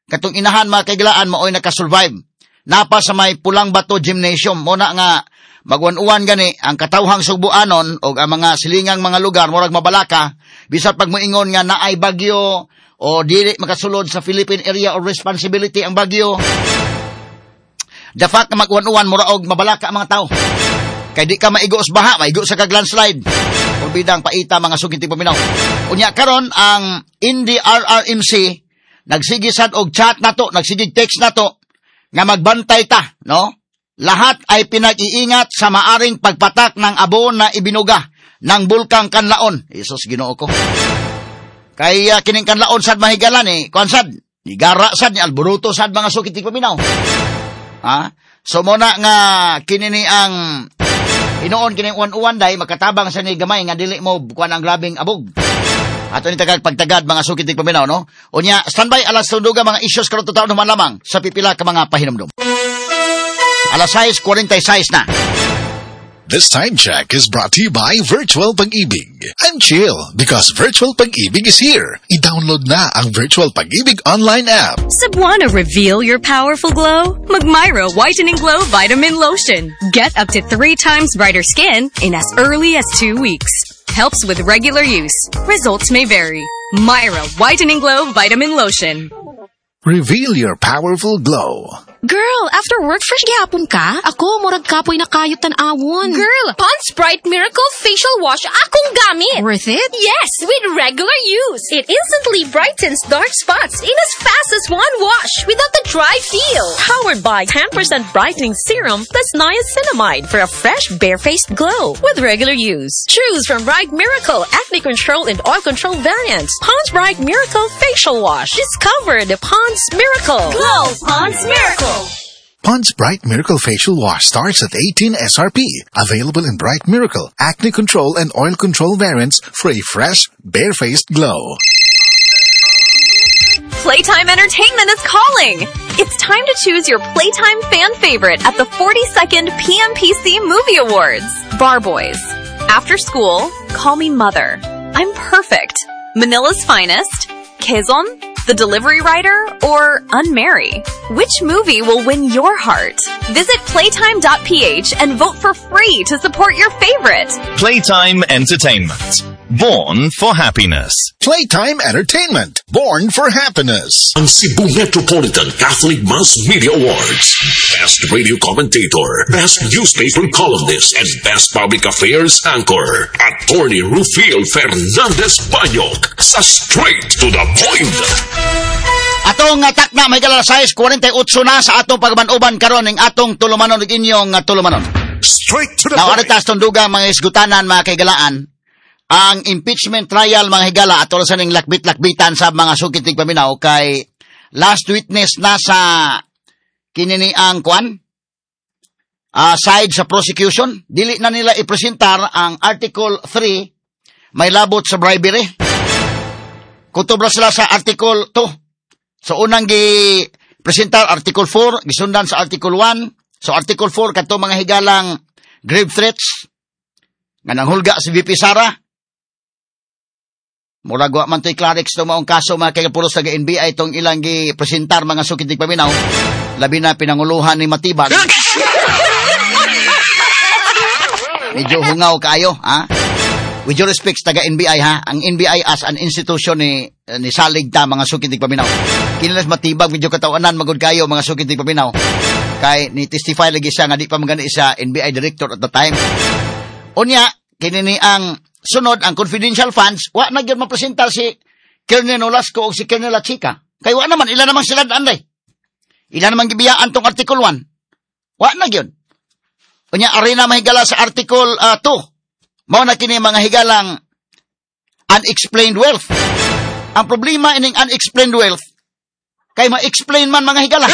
katong inahan mga kaigalaan maoy nakasurvive. Napa sa may Pulang Bato Gymnasium. Muna nga magwan-uwan gani ang katawhang Sugbuanon o ang mga silingang mga lugar murag mabalaka bisan pag moingon nga naay bagyo o dili makasulod sa Philippine Area of Responsibility ang bagyo. The fact na magwan-uwan mura og mabalaka ang mga tao. Kay di ka maigo sa baha, maigo sa kag-landslide. O bidang paita mga suginting paminaw. Unya karon ang NDRRMC nagsigisad og chat nato, nagsigig text nato nga magbantay ta, no? Lahat ay pinag-iingat sa maaring pagpatak ng abo na ibinuga ng bulkang Kanlaon. Isus Ginoo ko. Kay kining Kanlaon sad mahigalan kuan sad, igara sad ni alburuto sad mga suginting paminaw. Ha? So muna nga kinini ang inoon kining uwan-uwan day makatabang sa ni gamay nga dili mo kuan ang grabing abog. Ato ni tagad pagtagad mga sukitig paminaw, no? Unya standby alas tunduga mga issues karon taon naman lamang sa pipila ka mga pahinumdum. Alas 6:46 na. This time check is brought to you by Virtual Pag-ibig. And chill, because Virtual Pag-ibig is here. I-download na ang Virtual Pag-ibig online app. Cebuana, reveal your powerful glow? Magmyra Whitening Glow Vitamin Lotion. Get up to 3 times brighter skin in as early as 2 weeks. Helps with regular use. Results may vary. Myra Whitening Glow Vitamin Lotion. Reveal your powerful glow. Girl, after work, fresh gihapon ka? Ako, murag kapoy na kayot tan-awon. Girl, Pond's Bright Miracle Facial Wash akong gamit. Worth it? Yes, with regular use. It instantly brightens dark spots in as fast as one wash without the dry feel. Powered by 10% brightening serum plus niacinamide for a fresh, bare-faced glow with regular use. Choose from Bright Miracle Acne Control and Oil Control variants. Pond's Bright Miracle Facial Wash. Discover the Pond's Miracle. Glow Pond's Miracle. Pond's Bright Miracle Facial Wash starts at 18 SRP. Available in Bright Miracle, Acne Control, and Oil Control variants for a fresh, bare-faced glow. Playtime Entertainment is calling! It's time to choose your Playtime fan favorite at the 42nd PMPC Movie Awards. Bar Boys. After School, Call Me Mother. I'm Perfect. Manila's Finest. Quezon, The Delivery Rider, or Unmarry? Which movie will win your heart? Visit playtime.ph and vote for free to support your favorite. Playtime Entertainment. Born for happiness. Playtime Entertainment. Born for happiness. Ang Cebu Metropolitan Catholic Mass Media Awards. Best Radio Commentator, Best Newspaper Columnist, and Best Public Affairs Anchor. Attorney Rufil Fernandez Banyok sa Straight to the Point. Atong atak na may galas 6:48 na sa atong pagmanuban karon ning atong tulumanon ug inyong tulumanon. Straight to the Now, point. aritas tunduga mga isgutanan mga kaigalaan. Ang impeachment trial mga higala atol sa ning lakbit-lakbitan sa mga sukitig paminaw kay last witness na sa kinini ang kwan side sa prosecution. Dili na nila ipresentar ang Article 3 may labot sa bribery. Kutubra sila sa Article 2. So unang gi-presentar Article 4, gisundan sa Article 1. So Article 4 kadto mga higalang grave threats nga nanghulga si VP Sara. Murag wa man to'y clarix itong maong kaso mga kagapulos sa NBI itong ilang gi-presentar mga sukitig paminaw. Labi na pinanguluhan ni Matibag. Medyo hungaw kayo, ha? With due respect taga NBI, ha? Ang NBI as an institution ni salig ta mga sukitig paminaw. Kinilas Matibag, medyo katawanan magud kayo mga sukitig paminaw. Kay ni testify lagi siya nga di pa magani sa NBI director at the time. Unya, kinini ang sunod ang confidential funds, wa na gyud mapresentar si Colonel Nolasco o si Colonel Chica. Kay wa naman ila namang sila anday. Ila namang gibiyaan tong Article 1. Wa na gyud. Unya arena mahigala sa Article 2. Mao na kini mga higalang unexplained wealth. Ang problema ining unexplained wealth kay ma-explain man mga higala.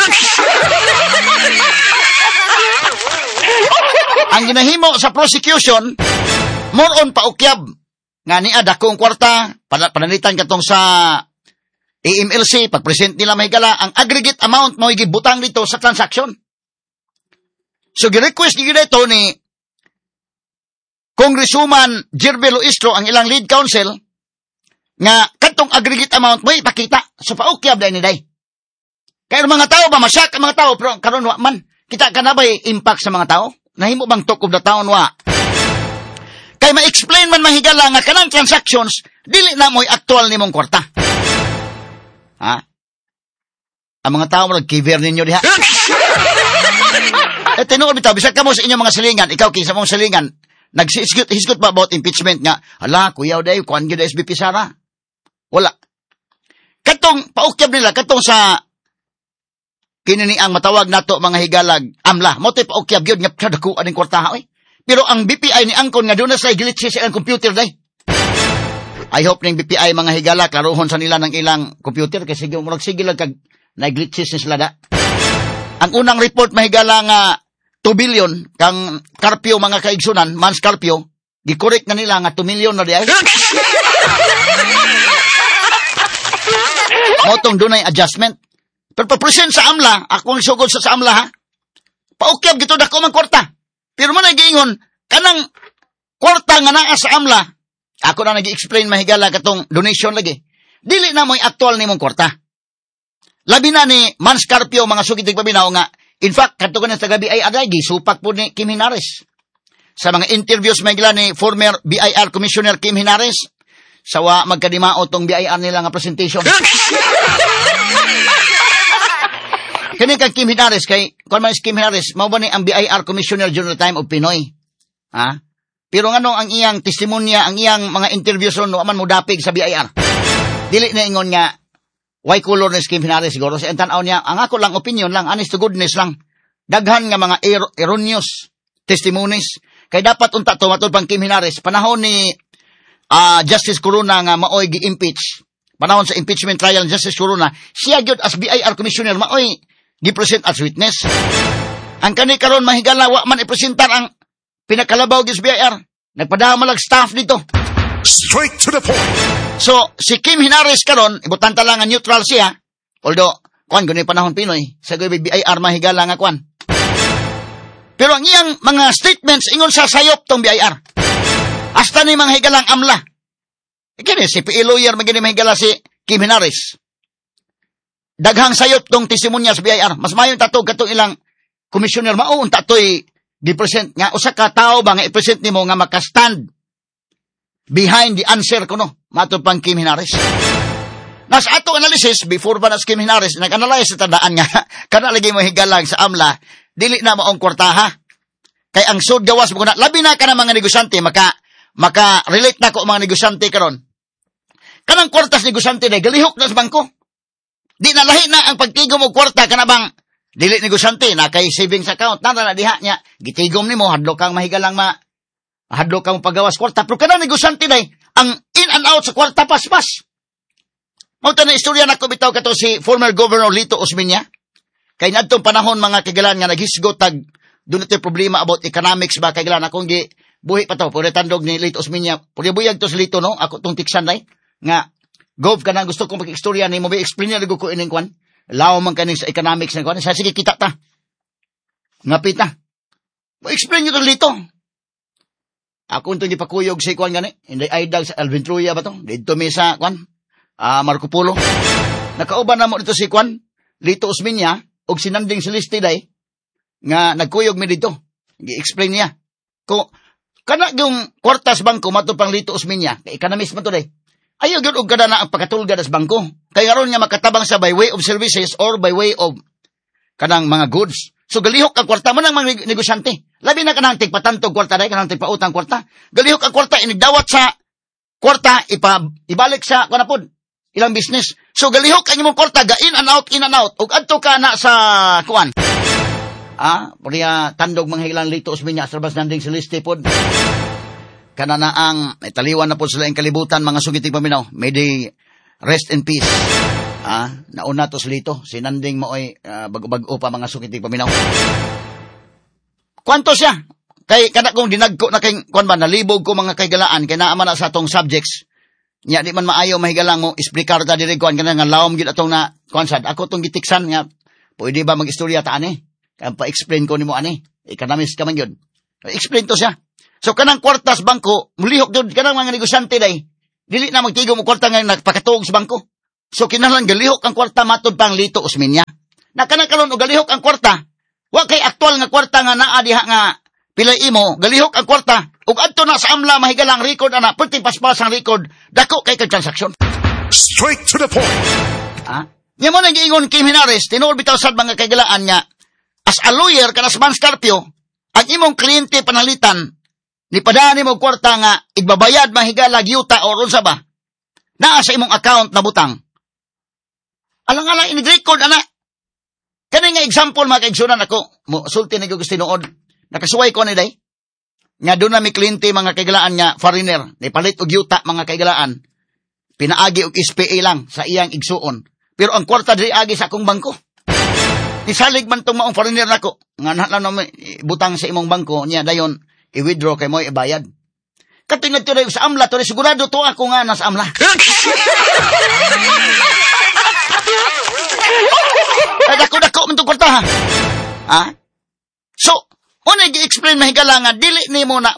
Ang ginahimo sa prosecution more on paukyab nga ni dakong kwarta panalitan katong sa AMLC pag-present nila mahigala ang aggregate amount mo gibutang dito sa transaction. So gi-request ni dito ni Congresswoman Jerbel Luistro ang ilang lead counsel nga katong aggregate amount mo ipakita so paukyab dai ni day. Kaya mga tao ba, masyak ang mga tao, pero karon wa man, kita ka na ba'y impact sa mga tao? Nahimo bang talk of the town wa? Kaya ma-explain man mahigala nga kanang transactions, dili na mo'y aktual ni mong kwarta. Ha? Ang mga tao mo, nag-kiver ninyo diha. Tinuod bitaw, bisag ka mo sa inyong mga silingan, ikaw kinsa mong silingan, naghisgot ba about impeachment nga, hala, kuyaw day, kuhan gyud SBP Sara. Wala. Katong paukyab nila, katong sa kinini ang matawag nato mga higalag, amla, mo tay paukyab gyud nga kadako aning kwartaha oy. Pero ang BPI ni angkon nga doon na sa glitches sa ilang computer day. I hope ning BPI mga higala klarohon sa nila ng ilang computer kasi murag sige lang kag na-glitches ni sila da. Ang unang report mahigala nga 2 billion kang Carpio mga kaigsunan, Mans Carpio, gi-correct na nila nga 2 million na di ay. Motong dunay adjustment. Pero pa-present sa AMLA, akong sugod sa AMLA ha. Paukyab gito dako man kwarta. Pero man nagiingon, kanang kwarta nga naa sa AMLA, ako na nag-explain mahigala katong donation lagi. Dili na mo'y aktual ni mong kwarta. Labi na ni Mans Carpio, mga sugitig pabinaw nga, in fact, katugan na sa gabi ay aday, gisupak po ni Kim Hinares. Sa mga interviews mahigala ni former BIR Commissioner Kim Hinares, sawa magkadimao tong BIR nila nga presentation. Kani kang Kim Hinares kay kung man si Kim Hinares mao ba ni ang BIR Commissioner during the time of Pinoy. Ha? Pero ngano ang iyang testimonya, ang iyang mga interviews ron man mo dapig sa BIR. Dili na ingon nga why color ni Kim Hinares siguro sa tan-aw niya. Ang ako lang opinion lang, honest to goodness lang. Daghan nga mga erroneous testimonies kay dapat unta to matud pang Kim Hinares panahon ni Justice Corona nga maoy gi-impeach. Panahon sa impeachment trial ni Justice Corona, siya gyud as BIR Commissioner maoy gi-present as witness. Ang kani karon mahigala wa man ipresentar ang pinakalabaw gis BIR. Nagpadama lag staff dito. Straight to the point. So, si Kim Hinares karon, ibutan ta lang nga neutral siya. Although, kuan gani panahon Pinoy, sa gabi BIR mahigala nga kuan. Pero ang iyang mga statements ingon sa sayop tong BIR. Hasta ni mga higalang AMLA. Kini si PE lawyer magini mahigala si Kim Hinares. Daghang sayop tong testimonya sa BIR. Mas mayon tatog katong ilang commissioner mao unta toy gi-present nga usa ka tawo ba nga i-present nimo nga maka-stand behind the answer kuno matud pang Kim Hinares. Nas ato analysis before ba nas Kim Hinares nag-analyze sa tandaan nga kana lagi mo higalang sa AMLA dili na maong kwartaha. Kay ang sud gawas mo na labi na kana mga negosyante maka relate na ko mga negosyante karon. Kanang kwartas negosyante na galihok na sa bangko. Di na lahi na ang pagtigom og kwarta kana bang dili negosyante na kay savings account na diha nya gitigom nimo hadlok kang mahigalang hadlok kang pagawas kwarta pero kana negosyante day ang in and out sa kwarta paspas. Mao ta na istorya nako bitaw kato si former Governor Lito Osmeña kay nadtong panahon mga kagalan nga naghisgot tag dunay problema about economics ba kagalan akong gi buhi pa to pure tandog ni Lito Osmeña pure buyag to si Lito no ako tong tiksan day nga Gov ka na gusto kong mag-istorya ni mo ba explain niya ko ining kwan law man kaning sa economics na kwan sa sige kita ta ngapita mo explain niyo to Lito ako unto gipakuyog sa kwan gani hindi idol sa Alvin Truya ba to dito mi sa kwan Marco Polo nakauban na mo dito si kwan Lito Osmeña og sinanding Celeste day nga nagkuyog mi dito gi-explain niya ko kana yung kwartas bangko mato pang Lito Osmeña kay economist man to day ayaw gyud og kada na ang pagkatulgad sa bangko kay aron nga makatabang sa by way of services or by way of kanang mga goods. So galihok ang kwarta mo nang mga negosyante. Labi na kanang tigpatantog kwarta day kanang tigpautang kwarta. Galihok ang kwarta inigdawat sa kwarta ibalik sa kanapod ilang business. So galihok ang imong kwarta ga in and out ug adto ka na sa kuan. Puriya tandog mga ilang Lito Osmeña sa labas nanding Celeste pod. Kana na ang italiwan na po sila ang kalibutan mga sugitig paminaw. May they rest in peace. Nauna to Lito. Sinanding mo ay bago-bago pa mga sugitig paminaw. Kwanto siya? Kay kana kong dinagko na kay kwan ba nalibog ko mga kaygalaan kay naa man sa atong subjects. Nya di man maayo mahigalang mo explicar ta diri kwan kana nga lawom gid atong na kwan sad. Ako tong gitiksan nga pwede ba mag-istorya ta ani? Kaya pa-explain ko nimo ani. Economist ka man gyud. Explain to siya. So kanang kwartas bangko, mulihok jud kanang mga negosyante day. Dili na magtigom og kwarta nga nagpakatuog sa bangko. So kinahanglan galihok ang kwarta matud pang Lito Osmeña. Nakanakaroon o galihok ang kwarta. Wa kay aktual nga kwarta nga naa diha nga pilay imo, galihok ang kwarta. Ug adto na sa amla mahigalang record ana, perti paspas ang record, dako kay kag transaksyon. Straight to the point. Nya mo nang giingon Kim Hinares, tinuod bitaw sad mga kagalaan niya. As a lawyer kana sa Man Scarpio, ang imong kliyente panalitan ni padaan nimo kwarta nga igbabayad mahigala gyuta o unsa ba? Naa sa imong account na butang. Alang-alang in-record ana. Kani nga example mga kaigsunan ako, mo sulti ni gusto tinuod. Nakasuway ko ni day. Nga doon na may kliyente mga kaigalaan niya, foreigner, ni palit og yuta mga kaigalaan. Pinaagi og SPA lang sa iyang igsuon. Pero ang kwarta diri agi sa akong bangko. Nisalig man tong maong foreigner nako. Nga na lang butang sa imong bangko niya dayon i-withdraw kay mo ibayad. Katingad to sa amla to sigurado to ako nga nas amla. Dako-dako man tong kwarta ha. So, una gi-explain mahigala nga dili nimo na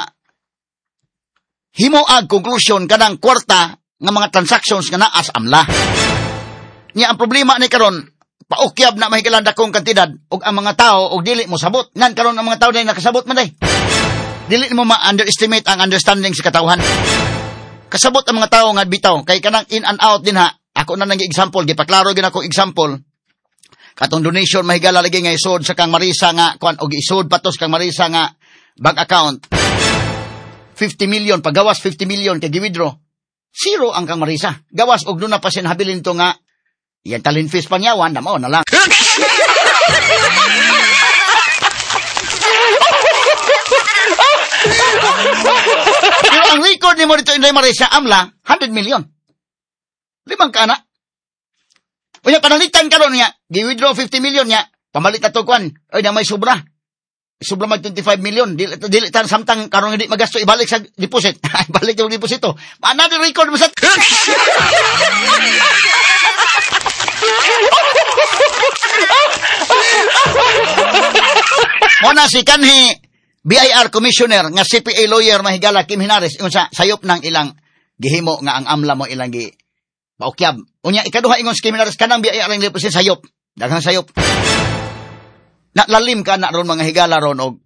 himo ag conclusion kanang kwarta nga mga transactions nga naa sa amla. Nya ang problema ni karon, paukyab na mahigalan dakong kantidad ug ang mga tao og dili mo sabot. Ngan karon ang mga tao day nakasabot man day. Dili mo ma-underestimate ang understanding sa katawhan. Kasabot ang mga tao nga bitaw kay kanang in and out din ha. Ako na nang example, gipaklaro gid ako example. Katong donation mahigala lagi nga isod sa Kang Marisa nga kuan og isod patos Kang Marisa nga bank account. 50 million pagawas 50 million kay gi-withdraw. Zero ang Kang Marisa. Gawas og doon na pa sinhabilin to nga yan talent fees panyawan na mao na lang. Pero ang record ni mo dito Inday Marisa amla 100 million. 5 ka na. Unya panalitan karon niya, gi-withdraw 50 million niya, pamalit ato kuan. Oy na may sobra. Sobra mag 25 million. Dili tan samtang karon hindi magasto ibalik sa deposit. Ibalik yung deposito. Another record mo sa Muna si kanhi BIR commissioner nga CPA lawyer mahigala Kim Hinares unsa sayop ng ilang gihimo nga ang amla mo ilang gi paukyab. Unya ikaduha ingon si Kim Hinares kanang BIR ang lipusin sayop. Daghang sayop. Lalim ka na ron mga higala ron og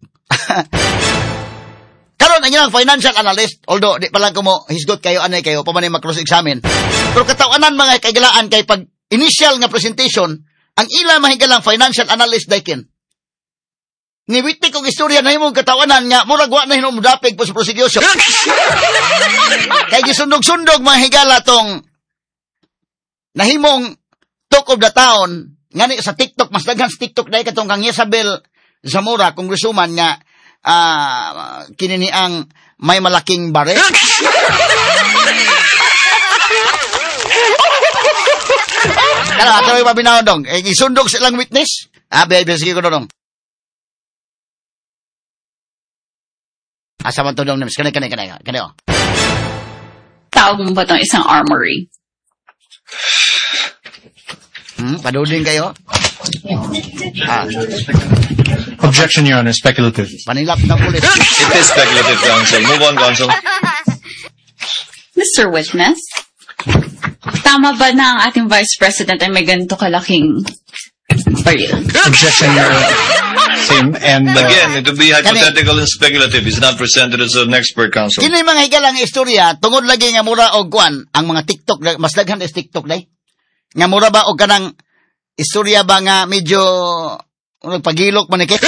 karon ang ilang financial analyst, although di pa lang ko mo hisgot kayo anay kayo pa man mag-cross examine. Pero katawanan mga kaigalaan kay pag initial nga presentation ang ilang mahigalang financial analyst daykin. Niwitik kong istorya na himong katawanan nga murag wa na hinumdapig po sa prosecution. Kay gisundog-sundog mga higala tong nahimong talk of the town ngani sa TikTok mas daghan sa TikTok dai katong kang Isabel Zamora congresswoman nga kinini ang may malaking bare. Kala ato yung mabinaw dong. Isundog silang witness. Sige ko dong. Asa man to dong namis. Kanay. Tawag mo ba itong isang armory? Padudin kayo? Objection, Your Honor. Speculative. Panilap na pulis. It is speculative, counsel. Move on, counsel. Mr. Witness, tama ba na ang ating Vice President ay may ganito kalaking baril? Objection, Your Honor. Same. And again, it would be hypothetical and speculative. It's not presented as an expert, counsel. Kini mga higalang istorya, tungod lagi nga mura og kuan, ang mga TikTok, mas daghan is TikTok day. Nga mura ba og kanang istorya ba nga medyo pagilok man ni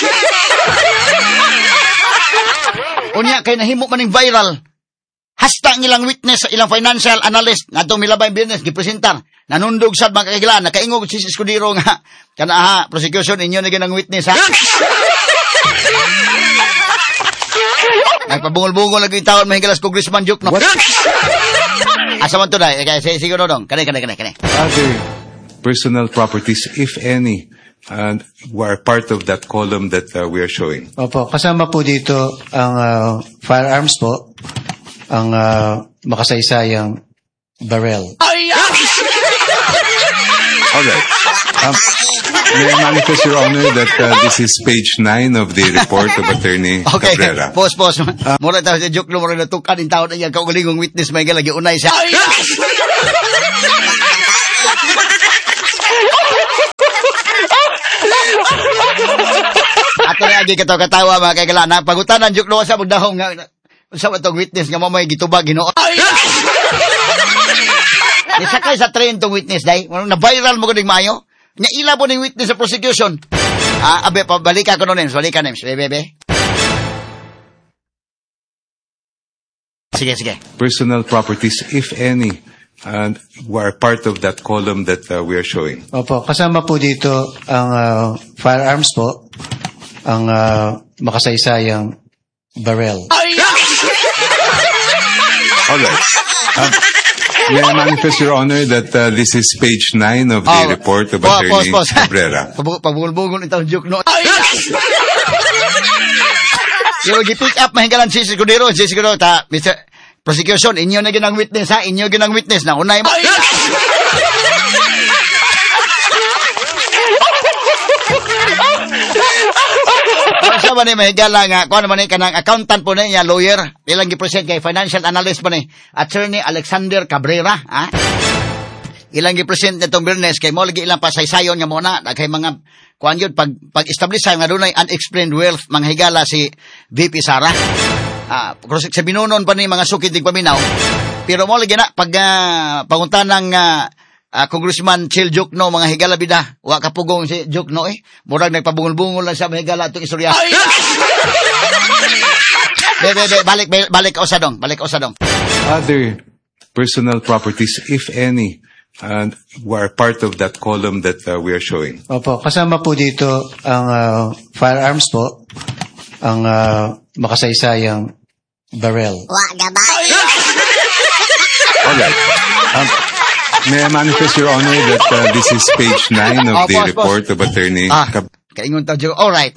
unya kay nahimo maning viral. Hasta ang ilang witness sa ilang financial analyst nga itong milabay business gipresentar. Nanundog sad mga kagilaan. Nakaingog si Escudero nga kana prosecution inyo na ginang witness ha. Nagpabungol-bungol lagi tawon mahigalas congressman joke no. Asa man to dai? Siguro dong. Kanay. Other personal properties, if any, were part of that column that we are showing. Opo, kasama po dito ang firearms po, ang makasaysayang barrel. All right. May I manifest, Your Honor, that this is page 9 of the report of Attorney Cabrera. Pause. Mura tayo sa joke lumura na tukan in taon niya kaugalingong witness may galagi unay siya. lagi katawa mga kaigala. Napagutanan, Jukno, sa magdahong nga, sa itong witness nga mo may gitubag, Ginoo. Nisakay sa train tong witness, day. Na-viral mo ko ding maayo. Nya ila po ning witness sa prosecution. Abe, pabalik ako nun, balikan, Nems. Bebe. Sige. Personal properties, if any, were part of that column that we are showing. Opo, kasama po dito ang firearms po, ang makasaysayang barrel. All right. May I manifest, Your Honor, that this is page 9 of the report of Attorney Cabrera. Pabungol-bungol itong Jukno. Yung gi-pick up mahingalan si Sigurero, ta, Mr. Prosecution, inyo na ginang witness, ha? Inyo ginang witness na unay mo. Sa ba ni mahigala nga, kung ano man kanang accountant po niya, lawyer, ilang gipresent kay financial analyst po ni Attorney Alexander Cabrera, ha? Ilang gipresent nitong Bernes kay mo lagi ilang pasaysayon nga muna kay mga kuan yun pag-establish nga dunay unexplained wealth manghigala si VP Sara. Sa binunon pa ni mga sukid ng paminaw. Pero mo lagi na pag panguntan ng Congressman Chil Jukno mga higala bida, wa kapugong si Jukno murag nagpabungol-bungol lang sa mga higala itong istorya. Balik o sa dong. Other personal properties, if any, were part of that column that we are showing. Opo, kasama po dito ang firearms po, ang makasaysayang barrel. All right. May I manifest, Your Honor, that this is page 9 of the report of Attorney Cabrera. Kaingon ta, all right.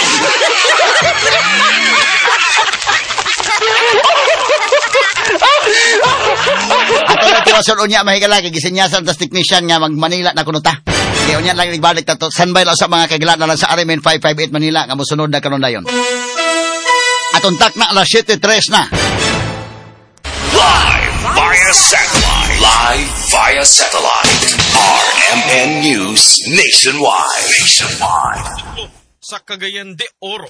Ato na tiwason unya mahigala kay gisinyasan tas technician nga mag-Manila na kuno ta. Kaya unya lang nagbalik ta to. Standby lang sa mga kagila na lang sa RMN 558 Manila nga mosunod na karon dayon. Atong tak na alas 7:03 na. Live via satellite. RMN News Nationwide. Sa Cagayan de Oro,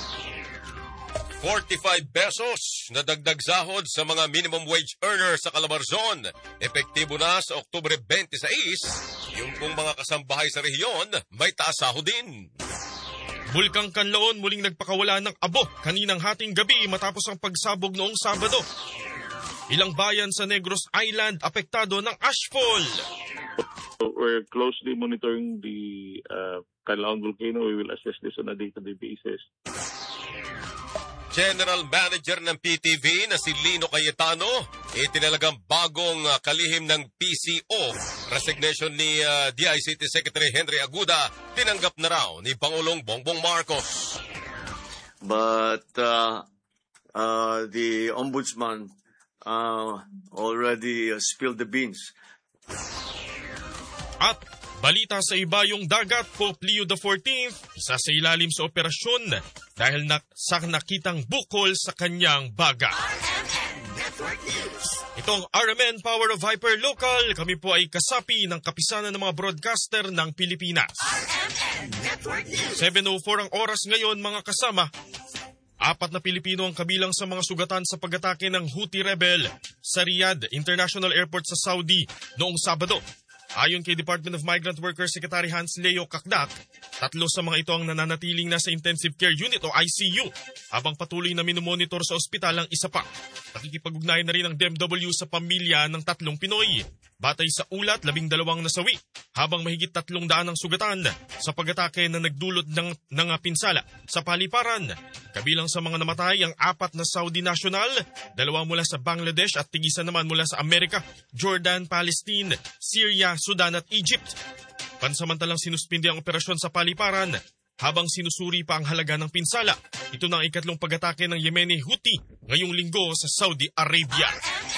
45 pesos na dagdag sahod sa mga minimum wage earner sa Calabarzon. Epektibo na sa Oktubre 26. Yung kung mga kasambahay sa rehiyon, may taas sahod din. Bulkang Kanlaon muling nagpakawala ng abo kaninang hating gabi matapos ang pagsabog noong Sabado. Ilang bayan sa Negros Island apektado ng ashfall. We're closely monitoring the Canlaon volcano. We will assess this on a day-to-day basis. General Manager ng PTV na si Lino Cayetano, itinalagang bagong kalihim ng PCO. Resignation ni DICT Secretary Henry Aguda, tinanggap na raw ni Pangulong Bongbong Marcos. But the Ombudsman already spilled the beans. At balita sa ibayong dagat, Pope Leo XIV, isa sa ilalim sa operasyon dahil sa nakitang bukol sa kanyang baga. Itong RMN Power of Hyperlocal, kami po ay kasapi ng kapisanan ng mga broadcaster ng Pilipinas. 7:04 ang oras ngayon mga kasama. 4 na Pilipino ang kabilang sa mga sugatan sa pag-atake ng Houthi rebel sa Riyadh International Airport sa Saudi noong Sabado. Ayon kay Department of Migrant Workers Secretary Hans Leo Kakdak, 3 sa mga ito ang nananatiling nasa intensive care unit o ICU, habang patuloy na minomonitor sa ospital ang isa pa. Nakikipag-ugnayan na rin ang DMW sa pamilya ng 3 Pinoy. Batay sa ulat, 12 nasawi, habang mahigit 300 ang sugatan sa pag-atake na nagdulot ng pinsala sa paliparan. Kabilang sa mga namatay ang 4 na Saudi national, 2 mula sa Bangladesh at tig-1 naman mula sa Amerika, Jordan, Palestine, Syria, Sudan at Egypt. Pansamantalang sinuspindi ang operasyon sa paliparan habang sinusuri pa ang halaga ng pinsala. Ito na ang 2 pag-atake ng Yemeni Houthi ngayong linggo sa Saudi Arabia.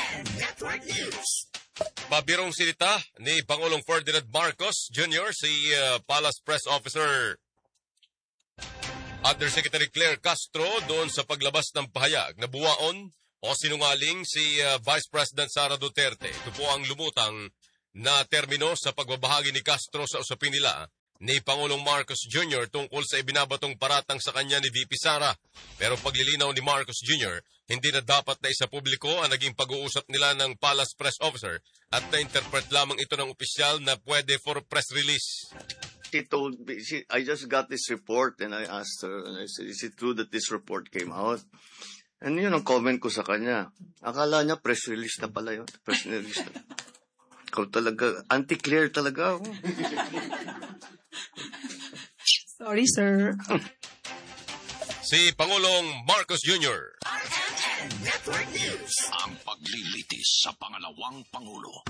Pabirong silita ni Pangulong Ferdinand Marcos Jr. si Palace Press Officer Undersecretary Claire Castro doon sa paglabas ng pahayag na buwaon o sinungaling si Vice President Sara Duterte. Ito po ang lumutang na termino sa pagbabahagi ni Castro sa usapin nila ni Pangulong Marcos Jr. tungkol sa ibinabatong paratang sa kanya ni VP Sara. Pero paglilinaw ni Marcos Jr., hindi na dapat na isa publiko ang naging pag-uusap nila ng Palace Press Officer at na-interpret lamang ito ng opisyal na pwede for press release. She told me, I just got this report and I asked her, and I said, is it true that this report came out? And yun ang comment ko sa kanya. Akala niya press release na pala yun. Press release na. Ikaw talaga, anti-clear talaga ako. Sorry, sir. Si Pangulong Marcos Jr. RMN Network News. Ang paglilitis sa pangalawang Pangulo.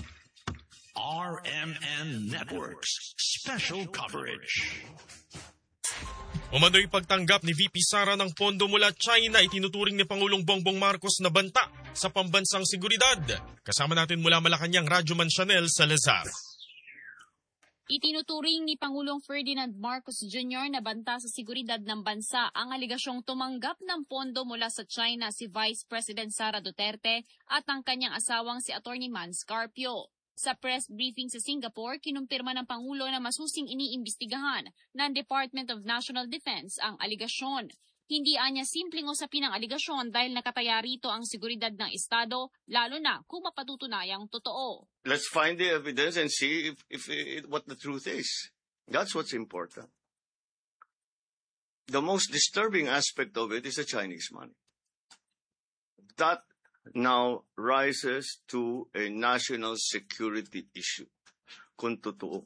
RMN Networks Special Coverage. Umano'y pagtanggap ni VP Sara ng pondo mula China itinuturing ni Pangulong Bongbong Marcos na banta sa pambansang seguridad. Kasama natin mula Malacanang, Radyoman Chanel Salazar. Itinuturing ni Pangulong Ferdinand Marcos Jr. na banta sa seguridad ng bansa ang aligasyong tumanggap ng pondo mula sa China si Vice President Sara Duterte at ang kanyang asawang si Atty. Man Scarpio. Sa press briefing sa Singapore, kinumpirma ng Pangulo na masusing iniimbestigahan ng Department of National Defense ang aligasyon. Hindi anya simpleng usapin ang aligasyon dahil nakataya rito ang seguridad ng Estado, lalo na kung mapatutunayang totoo. Let's find the evidence and see if what the truth is. That's what's important. The most disturbing aspect of it is the Chinese money. That now rises to a national security issue. Kung totoo.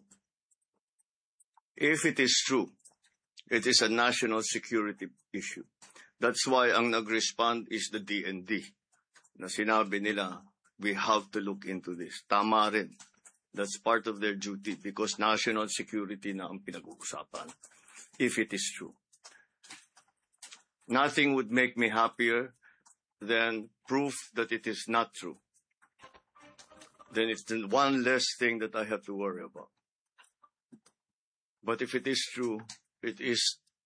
If it is true, it is a national security issue. That's why ang nag-respond is the DND. Na sinabi nila, we have to look into this. Tama rin. That's part of their duty because national security na ang pinag-uusapan. If it is true. Nothing would make me happier than proof that it is not true. Then it's the one less thing that I have to worry about. But if it is true, it is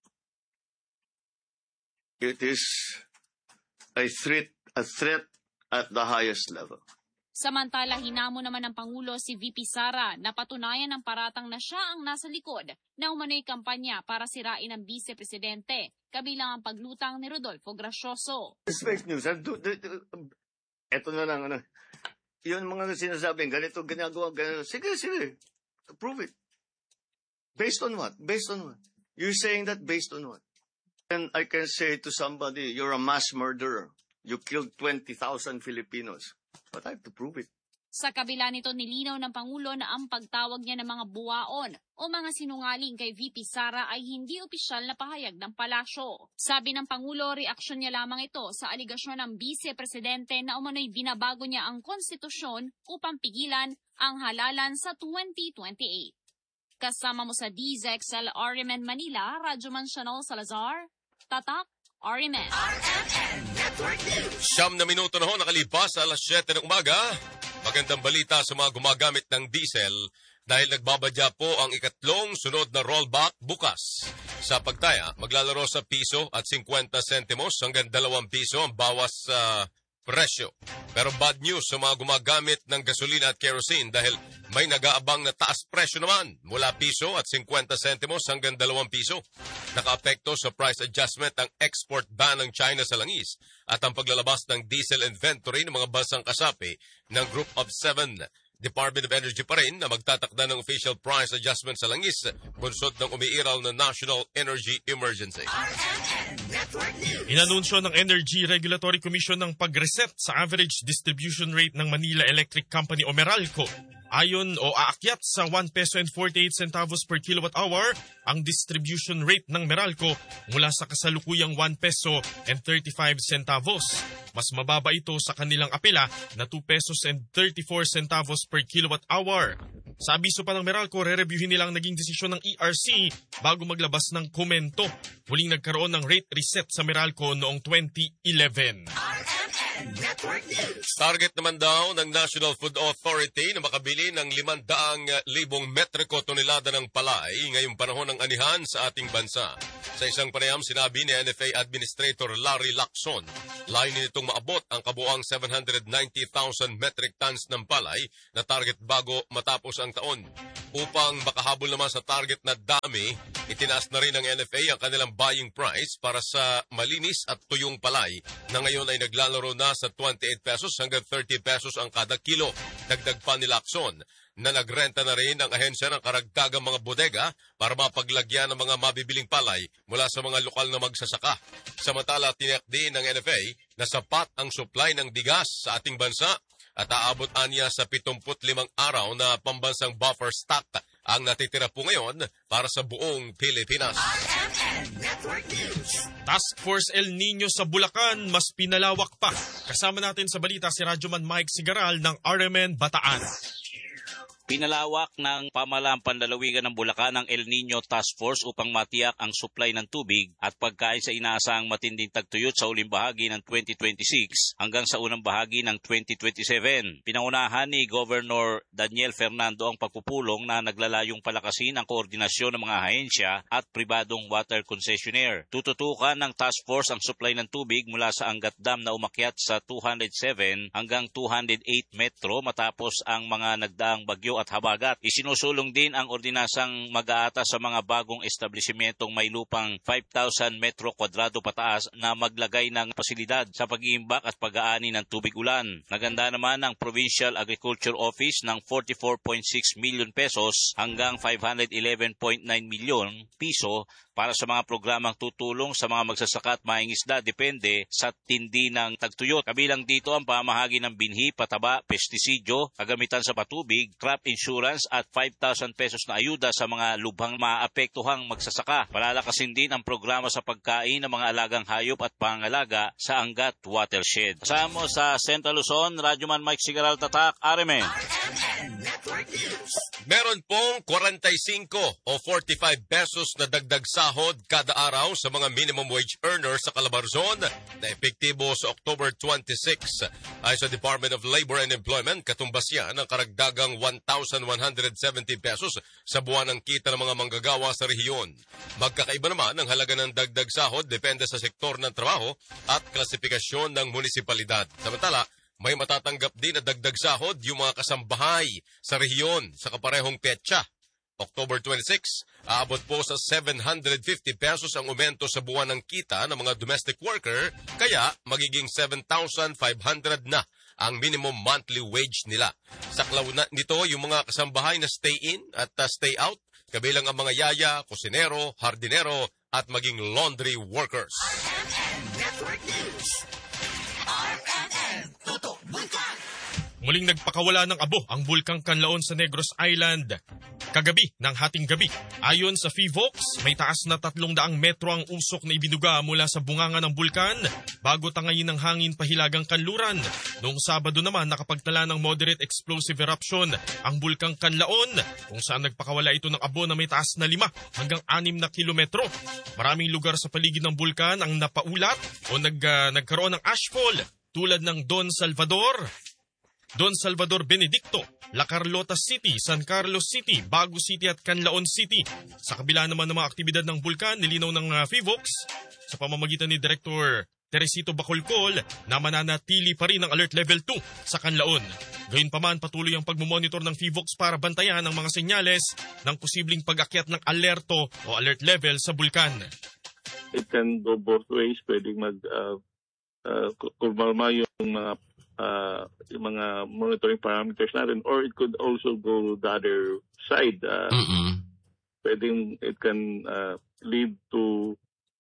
a threat at the highest level. Samantala, hinamo naman ng Pangulo si VP Sara na patunayan ng paratang na siya ang nasa likod na umano'y kampanya para sirain ang Vice-Presidente, kabilang ang paglutang ni Rodolfo Gracioso. It's fake news. Ito na lang. Yun mga sinasabing, ganito, ginagawa, ganito. Sige. Prove it. Based on what? You're saying that based on what? And I can say to somebody, you're a mass murderer. You killed 20,000 Filipinos. But I have to prove it. Sa kabila nito, nilinaw ng Pangulo na ang pagtawag niya ng mga buwaon o mga sinungaling kay VP Sara ay hindi opisyal na pahayag ng palasyo. Sabi ng Pangulo, reaksyon niya lamang ito sa aligasyon ng Vice-Presidente na umano'y binabago niya ang konstitusyon upang pigilan ang halalan sa 2028. Kasama mo sa DZXL RMN Manila, Radyoman Chanel Salazar, Tatak RMN. RMN Network News. 9 minuto na ho nakalipas sa alas 7 ng umaga. Magandang balita sa mga gumagamit ng diesel dahil nagbabadya po ang ikatlong sunod na rollback bukas. Sa pagtaya, maglalaro sa piso at 50 sentimos hanggang 2 piso ang bawas sa presyo. Pero bad news sa mga gumagamit ng gasolina at kerosene dahil may nag-aabang na taas presyo naman mula piso at 50 sentimos hanggang 2 piso. Nakaapekto sa price adjustment ang export ban ng China sa langis at ang paglalabas ng diesel inventory ng mga bansang kasapi ng Group of 7. Department of Energy pa rin na magtatakda ng official price adjustment sa langis bunsod ng umiiral na National Energy Emergency. Inanunsyo ng Energy Regulatory Commission ng pag-reset sa average distribution rate ng Manila Electric Company o Meralco. Ayon o aakyat sa 1 peso and 48 centavos per kilowatt hour ang distribution rate ng Meralco mula sa kasalukuyang 1 peso and 35 centavos. Mas mababa ito sa kanilang apela na 2 pesos and 34 centavos per kilowatt hour. Sa abiso pa ng Meralco, re-reviewin nilang naging desisyon ng ERC bago maglabas ng komento. Huling nagkaroon ng rate reset sa Meralco noong 2011. Target naman daw ng National Food Authority na makabili ng 500,000 metriko tonelada ng palay ngayong panahon ng anihan sa ating bansa. Sa isang panayam, sinabi ni NFA Administrator Larry Lacson Layunin nitong maabot ang kabuang 790,000 metric tons ng palay na target bago matapos ang taon. Upang makahabol naman sa target na dami, itinaas na rin ng NFA ang kanilang buying price para sa malinis at tuyong palay na ngayon ay naglalaro na sa 28 pesos hanggang 30 pesos ang kada kilo. Dagdag pa ni Lacson na nagrenta na rin ang ahensya ng karagdagang mga bodega para mapaglagyan ng mga mabibiling palay mula sa mga lokal na magsasaka. Samantala, tiniyak din ng NFA na sapat ang supply ng bigas sa ating bansa at aabot anya sa 75 araw na pambansang buffer stock ang natitira po ngayon para sa buong Pilipinas. Task Force El Nino sa Bulacan mas pinalawak pa. Kasama natin sa balita si Radyoman Mike Sigaral ng RMN Bataan. Pinalawak ng pamahalaang panlalawigan ng Bulacan ang El Nino Task Force upang matiyak ang supply ng tubig at pagkain sa inaasahang matinding tagtuyot sa uling bahagi ng 2026 hanggang sa unang bahagi ng 2027. Pinangunahan ni Governor Daniel Fernando ang pagpupulong na naglalayong palakasin ang koordinasyon ng mga ahensya at pribadong water concessionaire. Tututukan ng task force ang supply ng tubig mula sa Angat Dam na umakyat sa 207 hanggang 208 metro matapos ang mga nagdaang bagyo at habagat. Isinusulong din ang ordinasang mag-aata sa mga bagong establishmentong may lupang 5,000 metro kwadrado pataas na maglagay ng pasilidad sa pag-iimbak at pag-aani ng tubig ulan. Naganda naman ang Provincial Agriculture Office ng 44.6 million pesos hanggang 511.9 million piso para sa mga programang tutulong sa mga magsasaka at mangingisda depende sa tindi ng tagtuyot. Kabilang dito ang pamahagi ng binhi, pataba, pestisidyo, kagamitan sa patubig, crop insurance at 5,000 pesos na ayuda sa mga lubhang maapektuhang magsasaka. Palalakasin din ang programa sa pagkain ng mga alagang hayop at pangalaga sa Angat Watershed. Kasama sa Central Luzon, Radyoman Mike Sigaral, Tatak, RMN. Meron pong 45 o 45 pesos na dagdag sahod kada araw sa mga minimum wage earners sa Calabarzon na epektibo sa October 26. Ay sa Department of Labor and Employment, katumbas yan ang karagdagang 1,170 pesos sa buwan ng kita ng mga manggagawa sa rehiyon. Magkakaiba naman ang halaga ng dagdag sahod depende sa sektor ng trabaho at klasifikasyon ng munisipalidad. Samantala, may matatanggap din na dagdag sahod yung mga kasambahay sa rehiyon sa kaparehong petsa. October 26, aabot po sa 750 pesos ang aumento sa buwan ng kita ng mga domestic worker, kaya magiging 7,500 na ang minimum monthly wage nila. Saklaw na nito yung mga kasambahay na stay-in at stay-out, kabilang ang mga yaya, kusinero, hardinero at maging laundry workers. Muling nagpakawala ng abo ang bulkang Canlaon sa Negros Island kagabi ng hating gabi. Ayon sa PHIVOLCS, may taas na 300 metro ang usok na ibinuga mula sa bunganga ng bulkan bago tangayin ng hangin pahilagang kanluran. Noong Sabado naman nakapagtala ng moderate explosive eruption ang bulkang Canlaon kung saan nagpakawala ito ng abo na may taas na 5 hanggang 6 na kilometro. Maraming lugar sa paligid ng bulkan ang napaulat o nagkaroon ng ashfall tulad ng Don Salvador Benedicto, La Carlota City, San Carlos City, Bago City at Canlaon City. Sa kabila naman ng mga aktibidad ng bulkan, nilinaw ng PHIVOLCS sa pamamagitan ni Director Teresito Bacolcol na mananatili pa rin ang Alert Level 2 sa Canlaon. Gayunpaman, patuloy ang pagmumonitor ng PHIVOLCS para bantayan ang mga senyales ng posibleng pag-akyat ng alerto o alert level sa bulkan. It can go both ways. Pwedeng kumalma yung mga monitoring parameters natin, or it could also go the other side. Pwedeng it can lead to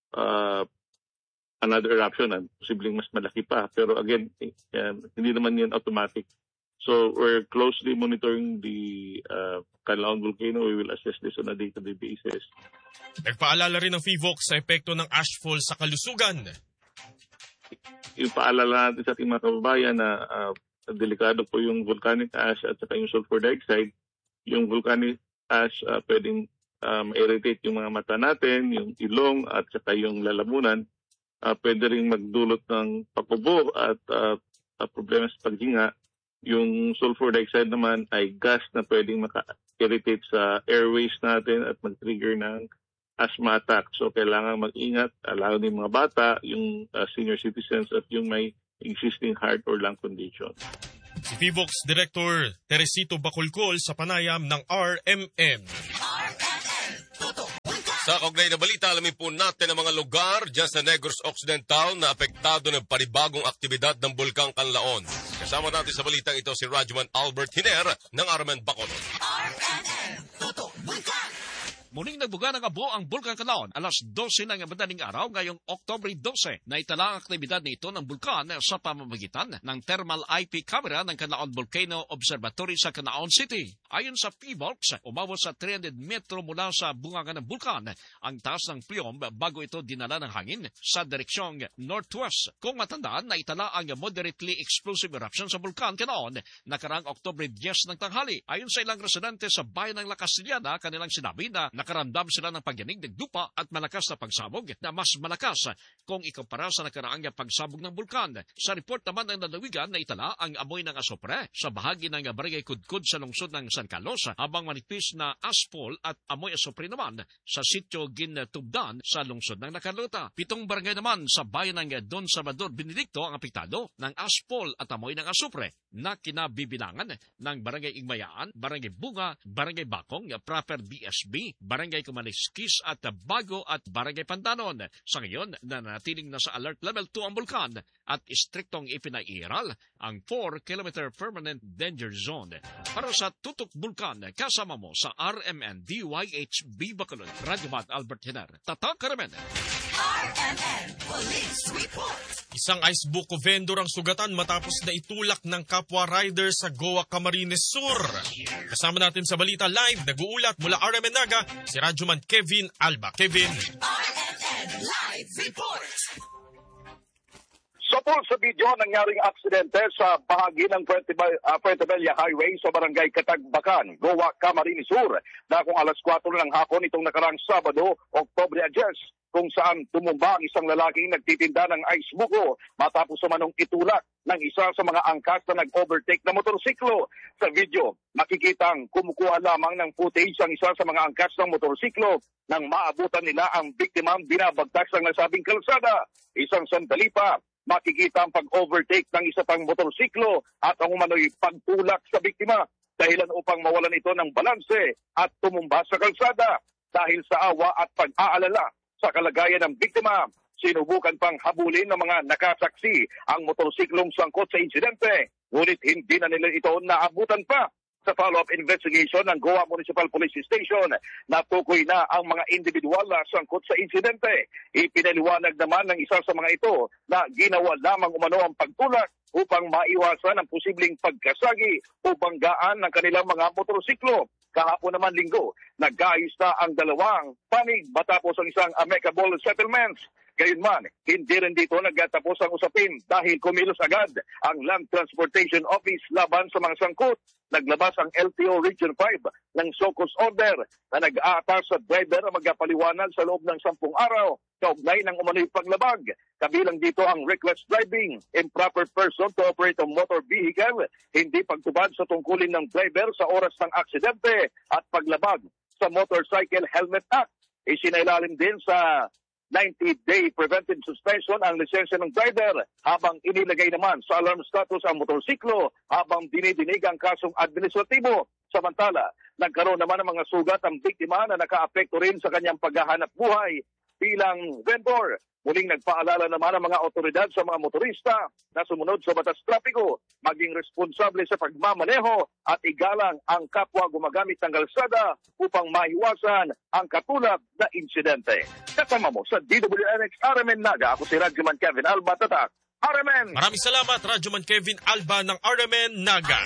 another eruption and posibleng mas malaki pa. Pero again, hindi naman yan automatic. So we're closely monitoring the Canlaon volcano. We will assess this on a day-to-day basis. Nagpaalala rin ng PHIVOLCS sa epekto ng ashfall sa kalusugan. Ipaalala natin sa ating mga kababayan na delikado po yung volcanic ash at saka yung sulfur dioxide. Yung volcanic ash pwedeng ma-irritate yung mga mata natin, yung ilong at saka yung lalamunan. Pwede rin magdulot ng pakubo at problema sa paghinga. Yung sulfur dioxide naman ay gas na pwedeng maka-irritate sa airways natin at mag-trigger ng asthma attack. So kailangan mag-ingat, lalo ng mga bata, yung senior citizens at yung may existing heart or lung condition. Si PHIVOLCS Director Teresito Bacolcol sa panayam ng RMN. Sa kaugnay na balita, alamin po natin ang mga lugar dyan sa Negros Occidental na apektado ng panibagong aktibidad ng Bulkang Kanlaon. Kasama natin sa balitang ito si Rajuman Albert Hiner ng RMN Bacolod. Muling nagbuga ng abo ang Bulkang Kanlaon alas 12 ng madaling araw ngayong Oktubre 12. Naitala ang aktibidad nito ng bulkan sa pamamagitan ng thermal IP camera ng Kanlaon Volcano Observatory sa Canlaon City. Ayon sa PHIVOLCS, umabot sa 300 metro mula sa bungangan ng bulkan ang taas ng plyom bago ito dinala ng hangin sa direksyong northwest. Kung matandaan, naitala ang moderately explosive eruption sa Bulkan Kanlaon nakaraang Oktubre 10 ng tanghali. Ayon sa ilang residente sa bayan ng La Castellana, kanilang sinabi na nakaramdam sila ng pagyanig ng lupa at malakas na pagsabog na mas malakas kung ikumpara sa nakaraang pagsabog ng bulkan. Sa report naman ng lalawigan na itala ang amoy ng asopre sa bahagi ng barangay Kudkud sa lungsod ng San Carlos, habang manipis na aspol at amoy asopre naman sa sitio Gintubdan sa lungsod ng Nacarlota. 7 barangay naman sa bayan ng Don Salvador Benedicto ang apektado ng aspol at amoy ng asopre na kinabibilangan ng barangay Igmayaan, barangay Bunga, barangay Bakong, Proper BSB, barangay Kumaliskis at Bago at barangay Pandanon. Sa ngayon, nanatiling nasa alert level 2 ang bulkan at istriktong ipinairal ang 4-kilometer permanent danger zone. Para sa Tutok Bulkan, kasama mo sa RMN DYHB Bacolod. Radyoman Albert Hiner, Tatak RMN. RMN Police Report. Isang icebook vendor ang sugatan matapos na itulak ng kapwa rider sa Goa, Camarines Sur. Kasama natin sa balita live, nag-uulat mula RMN Naga, si Rajuman Kevin Alba. Kevin. RMN Live Report. Sa sa video, nangyaring aksidente sa bahagi ng Puente Bella Highway sa barangay Katagbakan, Goa, Camarines Sur, na kung alas 4 ng hapon itong nakarang Sabado, Oktubre 10, kung saan tumumba ang isang lalaking nagtitinda ng ice buko matapos manong itulak ng isa sa mga angkas na nag-overtake na motorsiklo. Sa video, makikitang kumukuha lamang ng footage ang isa sa mga angkas ng motorsiklo nang maabutan nila ang biktimang binabagtas ng nasabing kalsada. Isang sandali pa, makikita ang pag-overtake ng isa pang motorsiklo at ang umano'y pagtulak sa biktima dahilan upang mawalan ito ng balanse at tumumba sa kalsada. Dahil sa awa at pag-aalala sa kalagayan ng biktima, sinubukan pang habulin ng mga nakasaksi ang motorsiklong sangkot sa insidente, ngunit hindi na nila ito naabutan pa. Sa follow-up investigation ng Goa Municipal Police Station, natukoy na ang mga individual na sangkot sa insidente. Ipinaliwanag naman ng isa sa mga ito na ginawa lamang umano ang pagtulak upang maiwasan ang posibleng pagkasagi o banggaan ng kanilang mga motorsiklo. Kahapon naman Linggo, nag-aayos na ang dalawang panig matapos ang isang amicable settlements. Gayunman, hindi rin dito nagtatapos ang usapin dahil kumilos agad ang Land Transportation Office laban sa mga sangkot. Naglabas ang LTO Region 5 ng SOCOS order na nag-aatas sa driver na magpaliwanag sa loob ng 10 araw kaugnay ng umano'y paglabag. Kabilang dito ang reckless driving, improper person to operate a motor vehicle, hindi pagtubad sa tungkulin ng driver sa oras ng aksidente at paglabag sa Motorcycle Helmet Act. Isinailalim din sa 90-day preventive suspension ang lisensya ng driver habang inilagay naman sa alarm status ang motorsiklo habang dinidinig ang kasong administratibo. Samantala, nagkaroon naman ng mga sugat ang biktima na nakaapekto rin sa kanyang paghahanap buhay bilang vendor. Muling nagpaalala naman ang mga otoridad sa mga motorista na sumunod sa batas trapiko, maging responsable sa pagmamaneho at igalang ang kapwa gumagamit ng kalsada upang maiwasan ang katulad na insidente. Kasama mo sa DWNX RMN Naga, ako si Rajuman Kevin Alba, Tatak, RMN. Maraming salamat, Rajuman Kevin Alba ng RMN Naga.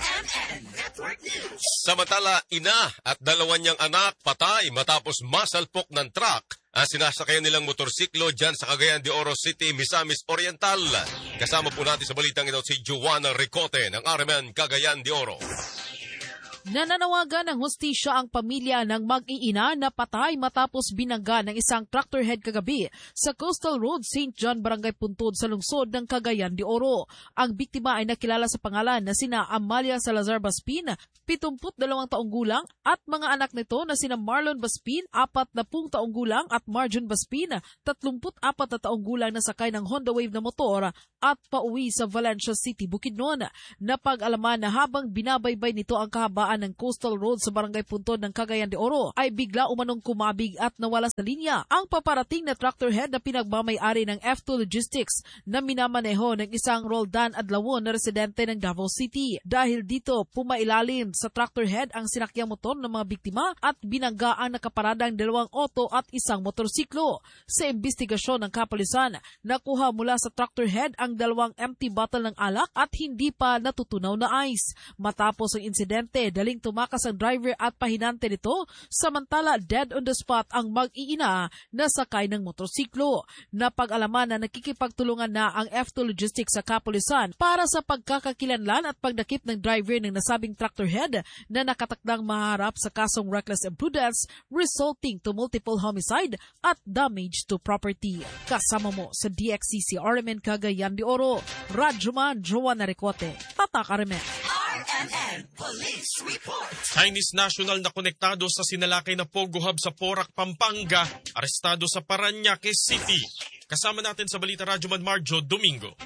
Samantala, ina at dalawa niyang anak patay matapos masalpok ng truck ang sinasakayan nilang motorsiklo dyan sa Cagayan de Oro City, Misamis Oriental. Kasama po natin sa balitang ito si Joanna Ricote ng RMN Cagayan de Oro. Nananawagan ng hustisya ang pamilya ng mag-iina na patay matapos binangga ng isang tractor head kagabi sa Coastal Road, St. John, Barangay Puntod sa lungsod ng Cagayan de Oro. Ang biktima ay nakilala sa pangalan na sina Amalia Salazar Baspin, 72 taong gulang, at mga anak nito na sina Marlon Baspin, 40 taong gulang, at Marjon Baspin, 34 na taong gulang na sakay ng Honda Wave na motor at pauwi sa Valencia City, Bukidnon. Napag-alaman na habang binabaybay nito ang kahabaan ng Coastal Road sa Barangay Puntod ng Cagayan de Oro ay bigla umanong kumabig at nawala sa linya ang paparating na tractor head na pinagmamay-ari ng F2 Logistics na minamaneho ng isang Roldan Adlawon na residente ng Davao City. Dahil dito, pumailalim sa tractor head ang sinakyang motor ng mga biktima at binangga ang nakaparadang 2 auto at isang motorsiklo. Sa investigasyon ng kapulisan, nakuha mula sa tractor head ang 2 empty bottle ng alak at hindi pa natutunaw na ice. Matapos ang insidente, daling tumakas ang driver at pahinante nito, samantala dead on the spot ang mag-iina na sakay ng motorsiklo. Napag-alaman na nakikipagtulungan na ang F2 Logistics sa kapulisan para sa pagkakakilanlan at pagdakip ng driver ng nasabing tractor head na nakatakdang maharap sa kasong reckless imprudence resulting to multiple homicide at damage to property. Kasama mo sa DXCC RMN Cagayan de Oro, Radyoman Joanna Ricote, Tatak RMN. RMN Police Report. Chinese national na konektado sa sinalakay na Pogo Hub sa Porac, Pampanga, arestado sa Parañaque City. Kasama natin sa Balita Radyoman Marjo Domingo.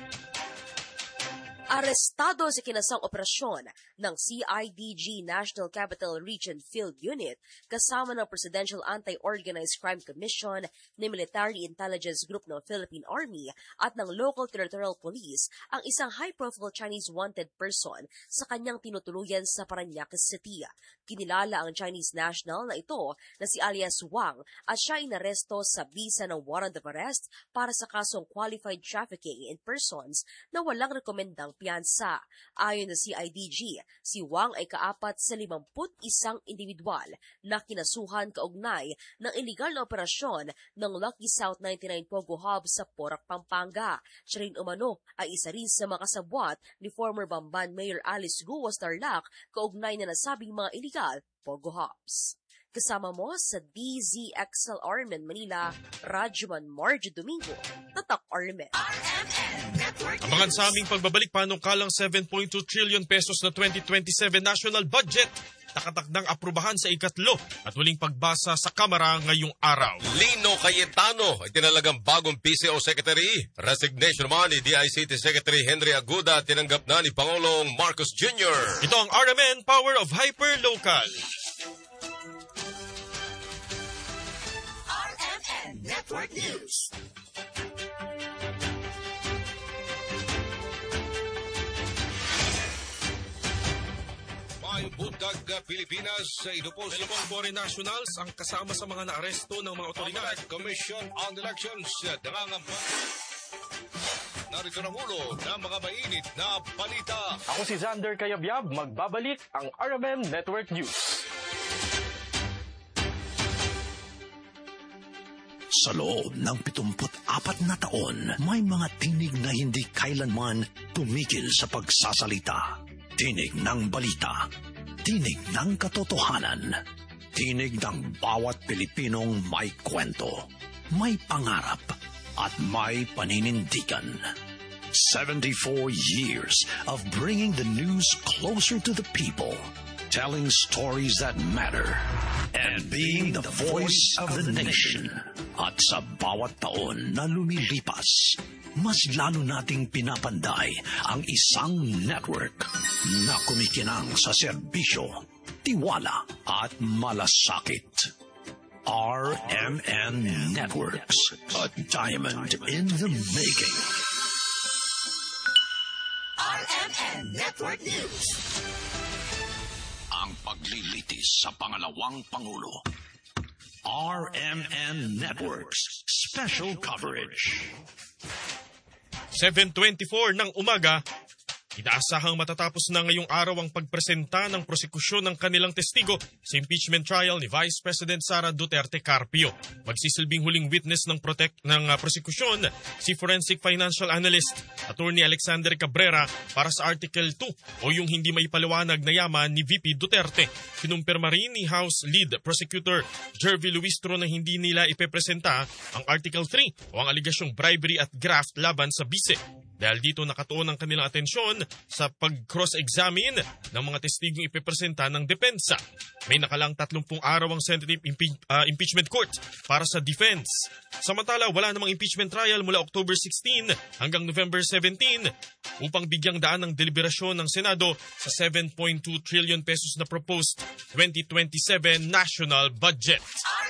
Arestado sa kinasang operasyon ng CIDG National Capital Region Field Unit kasama ng Presidential Anti-Organized Crime Commission, ng Military Intelligence Group ng Philippine Army at ng Local Territorial Police ang isang high-profile Chinese wanted person sa kanyang tinutuluyan sa Parañaque City. Kinilala ang Chinese national na ito na si alias Wang at siya inaresto sa bisa ng warrant of arrest para sa kasong qualified trafficking in persons na walang rekomendang piyansa. Ayon sa CIDG, si Wang ay kaapat sa 51 individual na kinasuhan kaugnay ng iligal na operasyon ng Lucky South 99 Pogo Hub sa Porac, Pampanga. Siya rin umano ay isa rin sa mga kasabwat ni former Bamban Mayor Alice Guo Tarlac kaugnay na nasabing mga iligal Pogo Hubs. Kasama mo sa DZXL RMN Manila, Radyoman Marjo Domingo, Tatak RMN. Abangan sa aming pagbabalik panukalang 7.2 trillion pesos na 2027 national budget. Nakatakdang aprubahan sa ikatlo at huling pagbasa sa Kamara ngayong araw. Lino Cayetano ay tinalagang bagong PCO Secretary. Resignation naman ni DICT Secretary Henry Aguda tinanggap na ni Pangulong Marcos Jr. Ito ang RMN Power of Hyperlocal. RMN Network News. Mayong buntag Pilipinas sa Idupos. Dalawang foreign nationals ang kasama sa mga naaresto ng mga otoridad. Commission on Elections nangangampanya. Narito ang ulo ng mga mainit na balita. Ako si Xander Kayabyab, magbabalik ang RMN Network News. Sa loob ng 74 na taon, may mga tinig na hindi kailanman tumigil sa pagsasalita. Tinig ng balita, tinig ng katotohanan, tinig ng bawat Pilipinong may kwento, may pangarap, at may paninindigan. 74 years of bringing the news closer to the people, telling stories that matter, and being the voice of the nation. At sa bawat taon na lumilipas, mas lalo nating pinapanday ang isang network na kumikinang sa serbisyo, tiwala at malasakit. RMN Networks, a diamond in the making. RMN Network News. Ang paglilitis sa pangalawang Pangulo. RMN Networks Special Coverage. 7:24 ng umaga, Inaasahang matatapos na ngayong araw ang pagpresenta ng prosekusyon ng kanilang testigo sa impeachment trial ni Vice President Sara Duterte Carpio. Magsisilbing huling witness ng prosekusyon si Forensic Financial Analyst Attorney Alexander Cabrera para sa Article 2 o yung hindi maipaliwanag na yaman ni VP Duterte. Kinumpirma rin ni House Lead Prosecutor Jervy Luistro na hindi nila ipepresenta ang Article 3 o ang aligasyong bribery at graft laban sa bise. Dahil dito nakatuon ang kanilang atensyon sa pag-cross-examine ng mga testigong ipepresenta ng depensa. May nakalang 30 araw ang Senate Impeachment Court para sa defense. Samantala, wala namang impeachment trial mula October 16 hanggang November 17 upang bigyang daan ng deliberasyon ng Senado sa 7.2 trillion pesos na proposed 2027 national budget.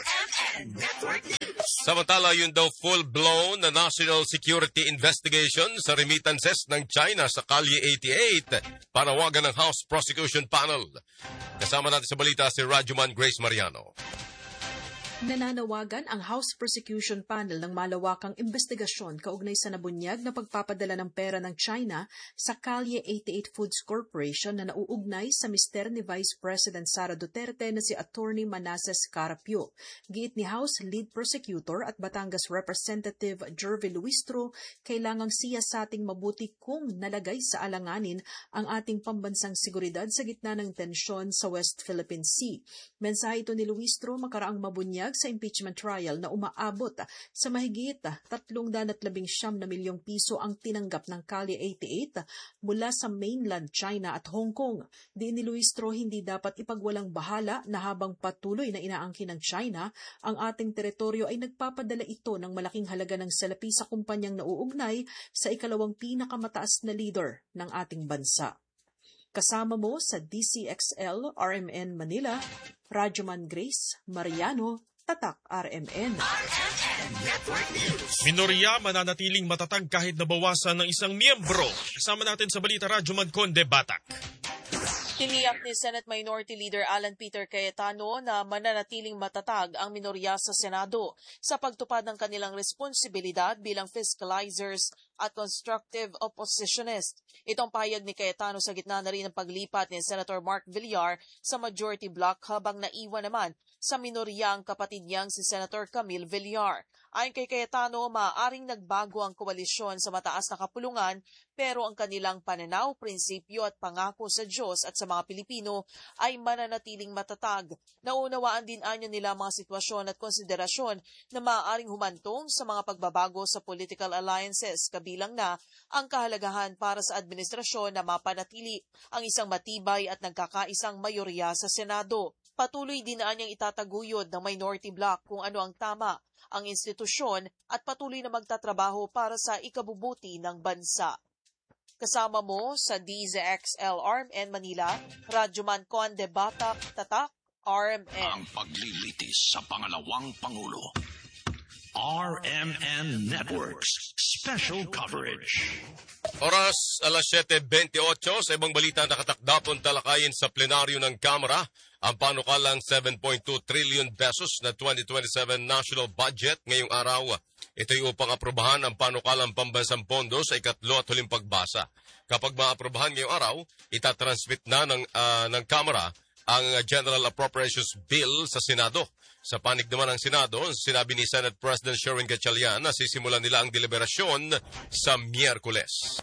Samantala, yun daw full-blown na national security investigation sa remittances ng China sa Kalye 88, panawagan ng House Prosecution Panel. Kasama natin sa balita si Rajuman Grace Mariano. Nananawagan ang House Prosecution Panel ng malawakang investigasyon kaugnay sa nabunyag na pagpapadala ng pera ng China sa Kalye 88 Foods Corporation na nauugnay sa mister ni Vice President Sara Duterte na si Attorney Manasseh Carapio. Giit ni House Lead Prosecutor at Batangas Representative Jervy Luistro, kailangang siyasating mabuti kung nalagay sa alanganin ang ating pambansang seguridad sa gitna ng tensyon sa West Philippine Sea. Mensahe ito ni Luistro makaraang mabunyag sa impeachment trial na umaabot sa mahigit 319 na milyong piso ang tinanggap ng Kalye 88 mula sa mainland China at Hong Kong. Di ni Luistro hindi dapat ipagwalang bahala na habang patuloy na inaangkin ng China ang ating teritoryo ay nagpapadala ito ng malaking halaga ng salapi sa kumpanyang nauugnay sa ikalawang pinakamataas na leader ng ating bansa. Kasama mo sa DCXL RMN Manila, Rajuman Grace Mariano, Tatak RMN. Minorya mananatiling matatag kahit nabawasan ng isang miyembro. Kasama natin sa balita Rajuman Conde Batak. Tiniyak ni Senate Minority Leader Alan Peter Cayetano na mananatiling matatag ang minorya sa Senado sa pagtupad ng kanilang responsibilidad bilang fiscalizers at constructive oppositionist. Itong pahayag ni Cayetano sa gitna na rin ng paglipat ni Senator Mark Villar sa majority block habang naiwan naman sa minorya ang kapatid niyang si Senator Camille Villar. Ayon kay Cayetano, maaaring nagbago ang koalisyon sa mataas na kapulungan pero ang kanilang pananaw, prinsipyo at pangako sa Diyos at sa mga Pilipino ay mananatiling matatag. Naunawaan din anyo nila mga sitwasyon at konsiderasyon na maaaring humantong sa mga pagbabago sa political alliances, kabilang na ang kahalagahan para sa administrasyon na mapanatili ang isang matibay at nagkakaisang mayorya sa Senado. Patuloy din niyang itataguyod ng minority bloc kung ano ang tama, ang institusyon at patuloy na magtatrabaho para sa ikabubuti ng bansa. Kasama mo sa DZXL RMN Manila, Rajuman Conde Batak, Tatak, RMN. Ang paglilitis sa pangalawang Pangulo. RMN Networks Special Coverage. Oras alas 7:28 sa ibang balita nakatakdapon talakayin sa plenaryo ng Kamara ang panukalang 7.2 trillion pesos na 2027 national budget ngayong araw. Ito'y upang aprobahan ang panukalang pambansang pondo sa ikatlo at huling pagbasa. Kapag maaprobahan ngayong araw, itatransmit na ng Kamara ang General Appropriations Bill sa Senado. Sa panig naman ng Senado, sinabi ni Senate President Sherwin Gatchalian na sisimulan nila ang deliberasyon sa Miyerkules.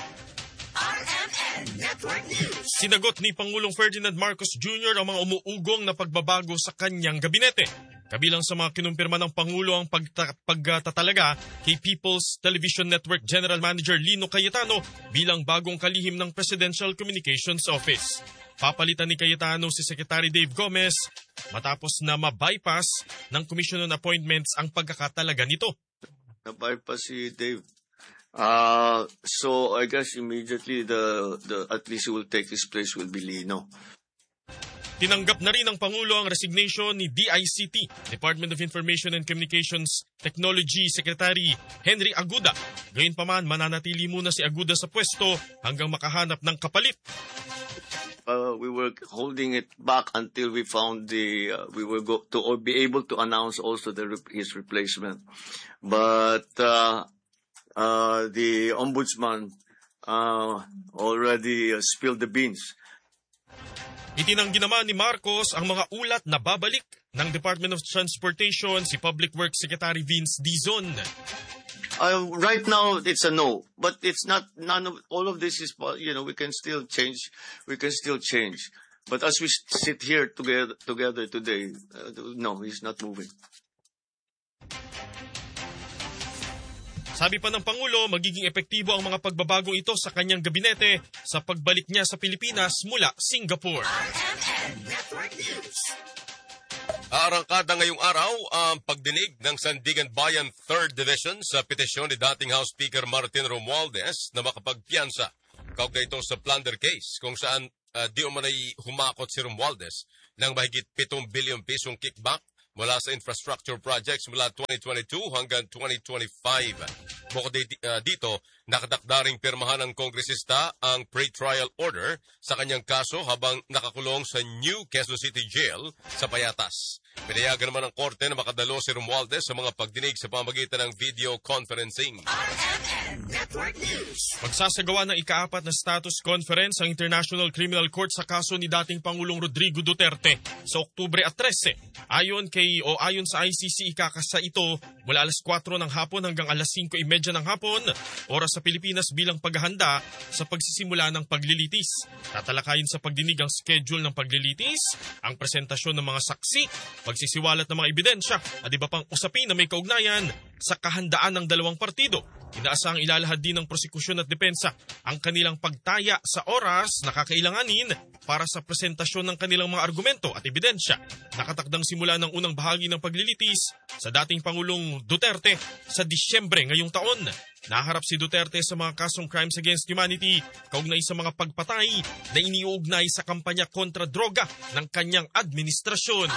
RMN Network News. Sinagot ni Pangulong Ferdinand Marcos Jr. ang mga umuugong na pagbabago sa kanyang gabinete. Kabilang sa mga kinumpirma ng Pangulo ang pagtatalaga kay People's Television Network General Manager Lino Cayetano bilang bagong kalihim ng Presidential Communications Office. Papalitan ni Cayetano si Secretary Dave Gomez matapos na ma-bypass ng Commission on Appointments ang pagkakatalaga nito. Na-bypass si Dave. So I guess immediately the at least who will take his place will be Lino. Tinanggap na rin ng Pangulo ang resignation ni DICT, Department of Information and Communications Technology Secretary Henry Aguda. Gayunpaman, mananatili muna si Aguda sa pwesto hanggang makahanap ng kapalit. We were holding it back until we found we were to be able to announce also his replacement. But the ombudsman already spilled the beans. Itinanggi naman ni Marcos ang mga ulat na babalik ng Department of Transportation si Public Works Secretary Vince Dizon. Right now, it's a no. But it's not, all of this is, we can still change. But as we sit here together today, no, he's not moving. Sabi pa ng Pangulo, magiging epektibo ang mga pagbabagong ito sa kanyang gabinete sa pagbalik niya sa Pilipinas mula Singapore. Aarangkada ngayong araw ang pagdinig ng Sandigan Bayan 3rd Division sa petisyon ni dating House Speaker Martin Romualdez na makapagpiyansa. Kaugnay ito sa plunder case kung saan di umanay humakot si Romualdez ng mahigit 7 billion pisong kickback mula sa infrastructure projects mula 2022 hanggang 2025. Bukod dito, nakadakdaring pirmahan ng kongresista ang pre-trial order sa kanyang kaso habang nakakulong sa New Quezon City Jail sa Payatas. Pinayagan naman ng korte na makadalo si Romualdez sa mga pagdinig sa pamamagitan ng video conferencing. Magsasagawa ng ika-4 na status conference ang International Criminal Court sa kaso ni dating Pangulong Rodrigo Duterte sa Oktubre 13. Ayon sa ICC, ikakasa ito mula alas 4 ng hapon hanggang alas 5:30 ng hapon, oras sa Pilipinas bilang paghahanda sa pagsisimula ng paglilitis. Tatalakayin sa pagdinig ang schedule ng paglilitis, ang presentasyon ng mga saksi, pagsisiwalat ng mga ebidensya at iba pang usapin na may kaugnayan sa kahandaan ng dalawang partido. Inaasahang ilalahad din ng prosekusyon at depensa ang kanilang pagtaya sa oras na kakailanganin para sa presentasyon ng kanilang mga argumento at ebidensya. Nakatakdang simula ng unang bahagi ng paglilitis sa dating Pangulong Duterte sa Disyembre ngayong taon. Naharap si Duterte sa mga kasong crimes against humanity kaugnay sa mga pagpatay na iniuugnay sa kampanya kontra droga ng kanyang administrasyon.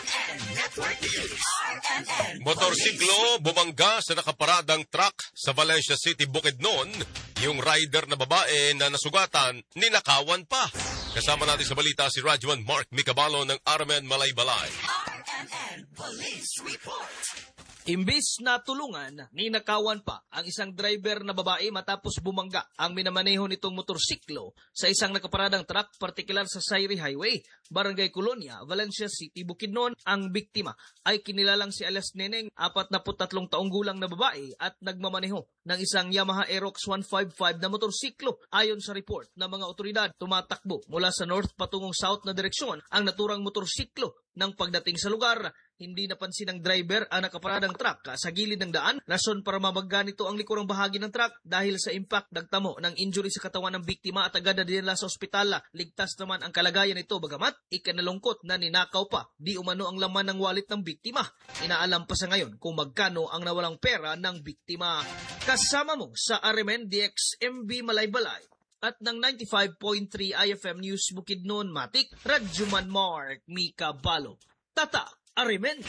Motorsiklo bumangga sa nakaparadang truck sa Valencia City, Bukidnon. Yung rider na babae na nasugatan, ninakawan pa. Kasama natin sa balita si Rajuan Mark Micabalo ng RMN Malaybalay. RMN Police Report. Imbis na tulungan, ninakawan pa ang isang driver na babae matapos bumangga ang minamaneho nitong motorsiklo sa isang nakaparadang truck partikular sa Sayri Highway, Barangay Colonia, Valencia City, Bukidnon. Ang biktima ay kinilalang si Alias Neneng, 43 taong gulang na babae at nagmamaneho ng isang Yamaha Aerox 155 na motorsiklo. Ayon sa report ng mga otoridad, tumatakbo mula sa north patungong south na direksyon ang naturang motorsiklo. Nang pagdating sa lugar, hindi napansin ng driver ang nakaparadang truck sa gilid ng daan. Rason para mabagga nito ang likurang bahagi ng truck dahil sa impact nagtamo ng injury sa katawan ng biktima at agad na dinala sa ospital. Ligtas naman ang kalagayan nito bagamat ikanalungkot na ninakaw pa di umano ang laman ng wallet ng biktima. Inaalam pa sa ngayon kung magkano ang nawalang pera ng biktima. Kasama mo sa RMN DXMB Malaybalay at ng 95.3 IFM News Bukidnon Matik, Rajuman Mark Micabalo. Tata, RMN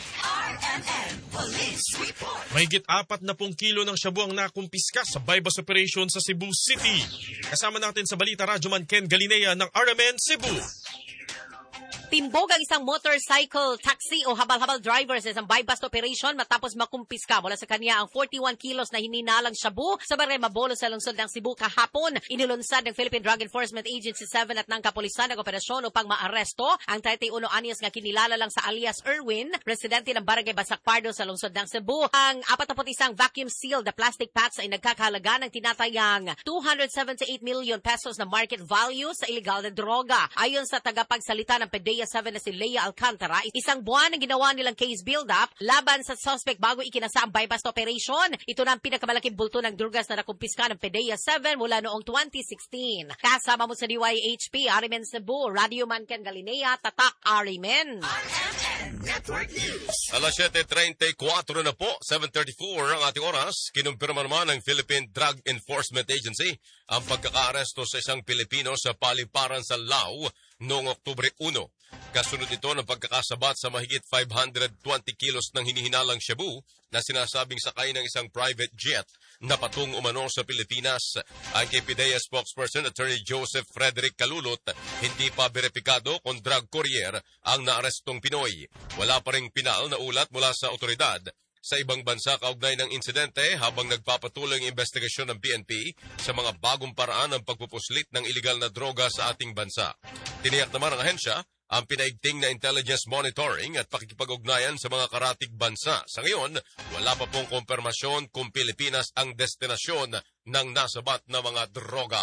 Police Report. Mahigit 40 kilo ng shabu ang nakumpiska sa bypass operation sa Cebu City. Kasama natin sa balita Rajuman Ken Galinea ng RMN Cebu. Timbog ang isang motorcycle taxi o habal-habal driver sa isang bypass operation matapos makumpiska mula sa kanya ang 41 kilos na hininalang shabu sa Barangay Mabolo sa lungsod ng Cebu kahapon. Inilunsad ng Philippine Drug Enforcement Agency 7 at ng kapulisan ng operasyon upang maaresto ang 31 anyos nga kinilala lang sa alias Erwin, residente ng Barangay Basakpardo sa lungsod ng Cebu. Ang 41 vacuum-sealed na plastic packs ay nagkakahalaga ng tinatayang 278 million pesos na market value sa illegal na droga. Ayon sa tagapagsalita ng PDEA 7 na si Leia Alcantara, isang buwan ang ginawa nilang case build-up laban sa suspect bago ikinasa ang bypass operation. Ito na ang pinakamalaking bulto ng drugas na nakumpiska ng PDEA 7 mula noong 2016. Kasama mo sa DYHP, RMN Cebu, Radio Man Ken Galinea, Tatak RMN. Network News. Alas 7:34 na po, 7:34 ang ating oras. Kinumpirma naman ng Philippine Drug Enforcement Agency ang pagkakaaresto sa isang Pilipino sa paliparan sa Lao noong Oktubre 1. Kasunod ito ng pagkakasabat sa mahigit 520 kilos ng hinihinalang shabu na sinasabing sakay ng isang private jet na patung umano sa Pilipinas. Ang KPDEA spokesperson Attorney Joseph Frederick Calulot, hindi pa beripikado kung drug courier ang naarestong Pinoy. Wala pa ring pinal na ulat mula sa otoridad sa ibang bansa kaugnay ng insidente habang nagpapatuloy ang investigasyon ng PNP sa mga bagong paraan ng pagpupuslit ng iligal na droga sa ating bansa. Tiniyak naman ng ahensya ang pinaigting na intelligence monitoring at pakikipag-ugnayan sa mga karatig bansa. Sa ngayon, wala pa pong kumpirmasyon kung Pilipinas ang destinasyon ng nasabat na mga droga.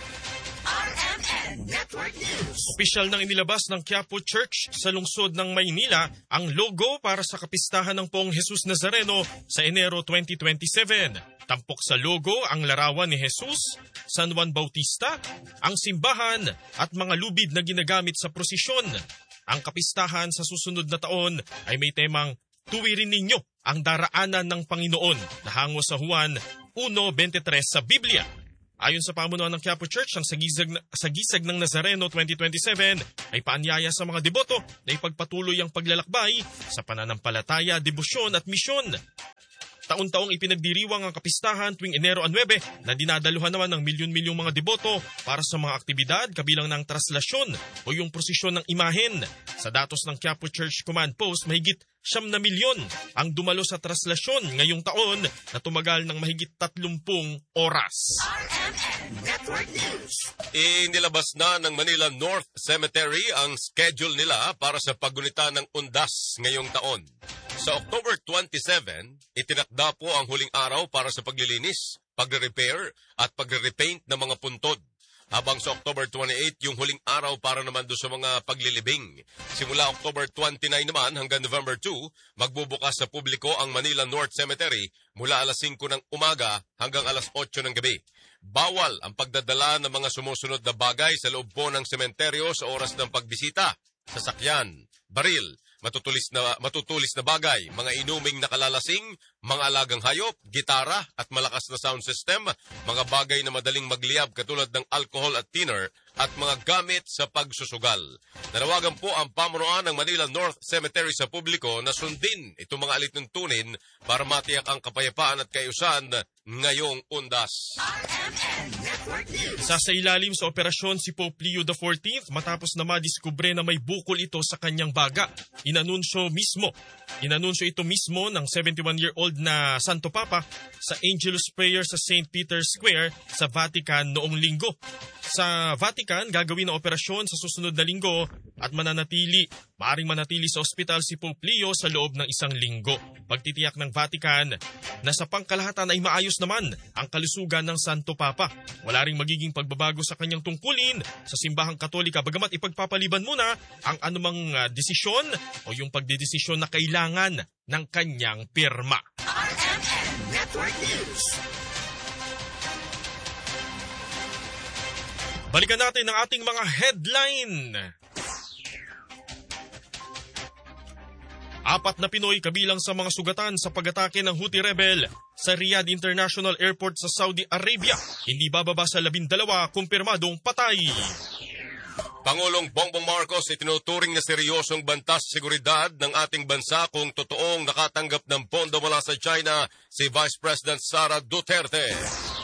RMN Network News. Opisyal nang inilabas ng Quiapo Church sa lungsod ng Maynila ang logo para sa kapistahan ng Poong Jesus Nazareno sa Enero 2027. Tampok sa logo ang larawan ni Jesus, San Juan Bautista, ang simbahan at mga lubid na ginagamit sa prosesyon. Ang kapistahan sa susunod na taon ay may temang "Tuwirin ninyo ang daraanan ng Panginoon" na hango sa Juan 1:23 sa Biblia. Ayon sa pamunuan ng Quiapo Church, ang Sagisag ng Nazareno 2027 ay paanyaya sa mga deboto na ipagpatuloy ang paglalakbay sa pananampalataya, debosyon at misyon. Taon-taong ipinagdiriwang ang kapistahan tuwing Enero 9 na dinadaluhan naman ng milyon-milyong mga deboto para sa mga aktibidad kabilang ng traslasyon o yung prosesyon ng imahen. Sa datos ng Quiapo Church Command Post, mahigit 9 na milyon ang dumalo sa traslasyon ngayong taon na tumagal ng mahigit 30 oras. RMN Network News. Inilabas na ng Manila North Cemetery ang schedule nila para sa paggunita ng undas ngayong taon. Sa October 27, itinakda po ang huling araw para sa paglilinis, pagre-repair at pagre-repaint ng mga puntod. Habang sa October 28, yung huling araw para naman doon sa mga paglilibing. Simula October 29 naman hanggang November 2, magbubukas sa publiko ang Manila North Cemetery mula alas 5 ng umaga hanggang alas 8 ng gabi. Bawal ang pagdadala ng mga sumusunod na bagay sa loob po ng sementeryo sa oras ng pagbisita. Sasakyan, baril, matutulis na bagay, mga inuming nakalalasing, mga alagang hayop, gitara at malakas na sound system, mga bagay na madaling magliyab katulad ng alcohol at thinner, at mga gamit sa pagsusugal. Nanawagan po ang pamunuan ng Manila North Cemetery sa publiko na sundin itong mga alituntunin para matiyak ang kapayapaan at kaayusan ngayong undas. Isa sa ilalim sa operasyon si Pope Leo XIV matapos na madiskubre na may bukol ito sa kanyang baga. Inanunsyo ito mismo ng 71-year-old na Santo Papa sa Angelus Prayer sa St. Peter's Square sa Vatican noong linggo. Sa Vatican, gagawin ang operasyon sa susunod na linggo at maaring manatili sa ospital si Pope Leo sa loob ng 1 linggo. Pagtitiyak ng Vatican na sa pangkalahatan ay maayos naman ang kalusugan ng Santo Papa. Wala ring magiging pagbabago sa kanyang tungkulin sa simbahang Katolika bagamat ipagpapaliban muna ang anumang desisyon o yung pagdedesisyon na kailangan ng kanyang pirma. RMN Network News. Balikan natin ang ating mga headline. 4 na Pinoy kabilang sa mga sugatan sa pag-atake ng Houthi rebel sa Riyadh International Airport sa Saudi Arabia. Hindi bababa sa 12 kumpirmadong patay. Pangulong Bongbong Marcos itinuturing na seryosong banta sa seguridad ng ating bansa kung totoong nakatanggap ng pondo mula sa China si Vice President Sara Duterte.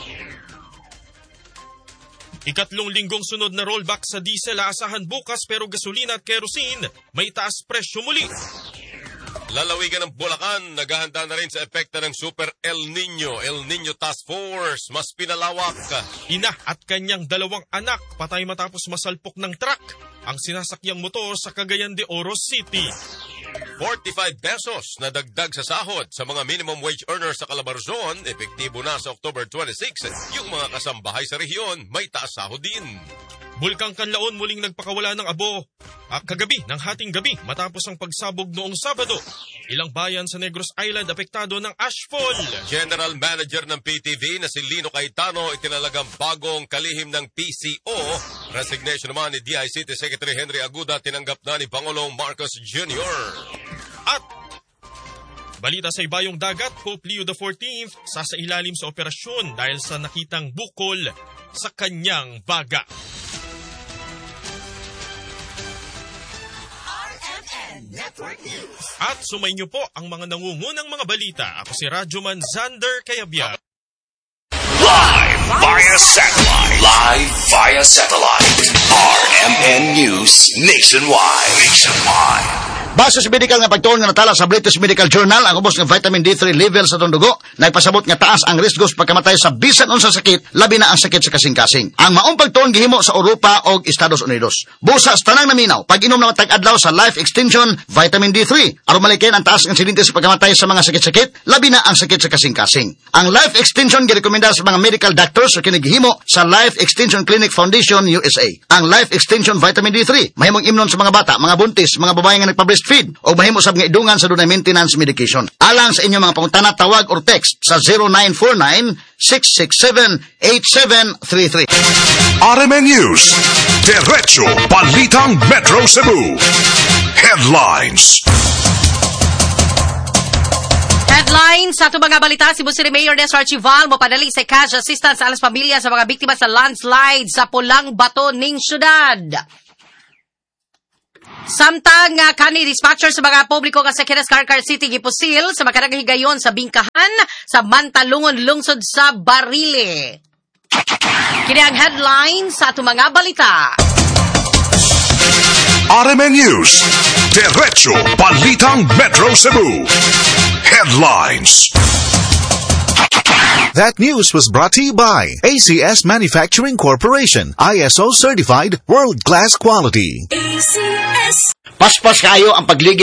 Ikatlong linggong sunod na rollback sa diesel aasahan bukas pero gasolina at kerosene may taas presyo muli. Lalawigan ng Bulacan, naghahanda na rin sa epekto ng Super El Nino Task Force, mas pinalawak. Ina at kanyang 2 anak patay matapos masalpok ng truck ang sinasakyang motor sa Cagayan de Oro City. 45 pesos na dagdag sa sahod sa mga minimum wage earners sa Calabarzon, epektibo na sa October 26. Yung mga kasambahay sa rehiyon may taas sahod din. Bulkang Kanlaon muling nagpakawala ng abo kagabi ng hating gabi matapos ang pagsabog noong Sabado. Ilang bayan sa Negros Island apektado ng ashfall. General Manager ng PTV na si Lino Cayetano itinalagang bagong kalihim ng PCO. Resignation naman ni DICT Secretary Henry Aguda tinanggap na ni Pangulong Marcos Jr. At balita sa ibayong dagat, Pope Leo XIV sasailalim sa operasyon dahil sa nakitang bukol sa kanyang baga. Network News. At sumainyo po ang mga nangungunang mga balita. Ako si Radyoman Xander Cayabia. Live via satellite. RMN News Nationwide. Base sa medical nga pagtuon nga natala sa British Medical Journal, ang ubos nga vitamin D3 level sa itong dugo, nagpasabot nga taas ang risko sa pagkamatay sa bisan unsa sakit, labi na ang sakit sa kasing-kasing. Ang maong pagtuon gihimo sa Europa o Estados Unidos. Busa sa tanang naminaw, pag-inom na matag-adlaw sa Life Extension Vitamin D3, aron malikin ang taas ng insidente sa pagkamatay sa mga sakit-sakit, labi na ang sakit sa kasing-kasing. Ang Life Extension girekomenda sa mga medical doctors o kinigihimo sa Life Extension Clinic Foundation USA. Ang Life Extension Vitamin D3, mahimong imnon sa mga bata, mga buntis, mga babae nga nagpa-breastfeed, o mahimo sab nga idungan sa dunay maintenance medication. Alang sa inyong mga pangutana, tawag or text sa 0949-667-8733. RMN News, Diretso Balitang Metro Cebu. Headlines. Headlines sa itong mga balita, Cebu City Mayor Nestor Archival mopadali sa cash assistance alas pamilya sa mga biktima sa landslide sa Pulang Bato ning syudad. Samtang kani dispatcher sa mga publiko nga sa Carcar City gipusil sa makaragang higayon sa Bingkahan sa Mantalungon lungsod sa Barile. Kini ang headlines sa itong mga balita. RMN News, Diretso Balitang Metro Cebu. Headlines. That news was brought to you by ACS Manufacturing Corporation, ISO certified world-class quality. Paspas kayo ang pagligid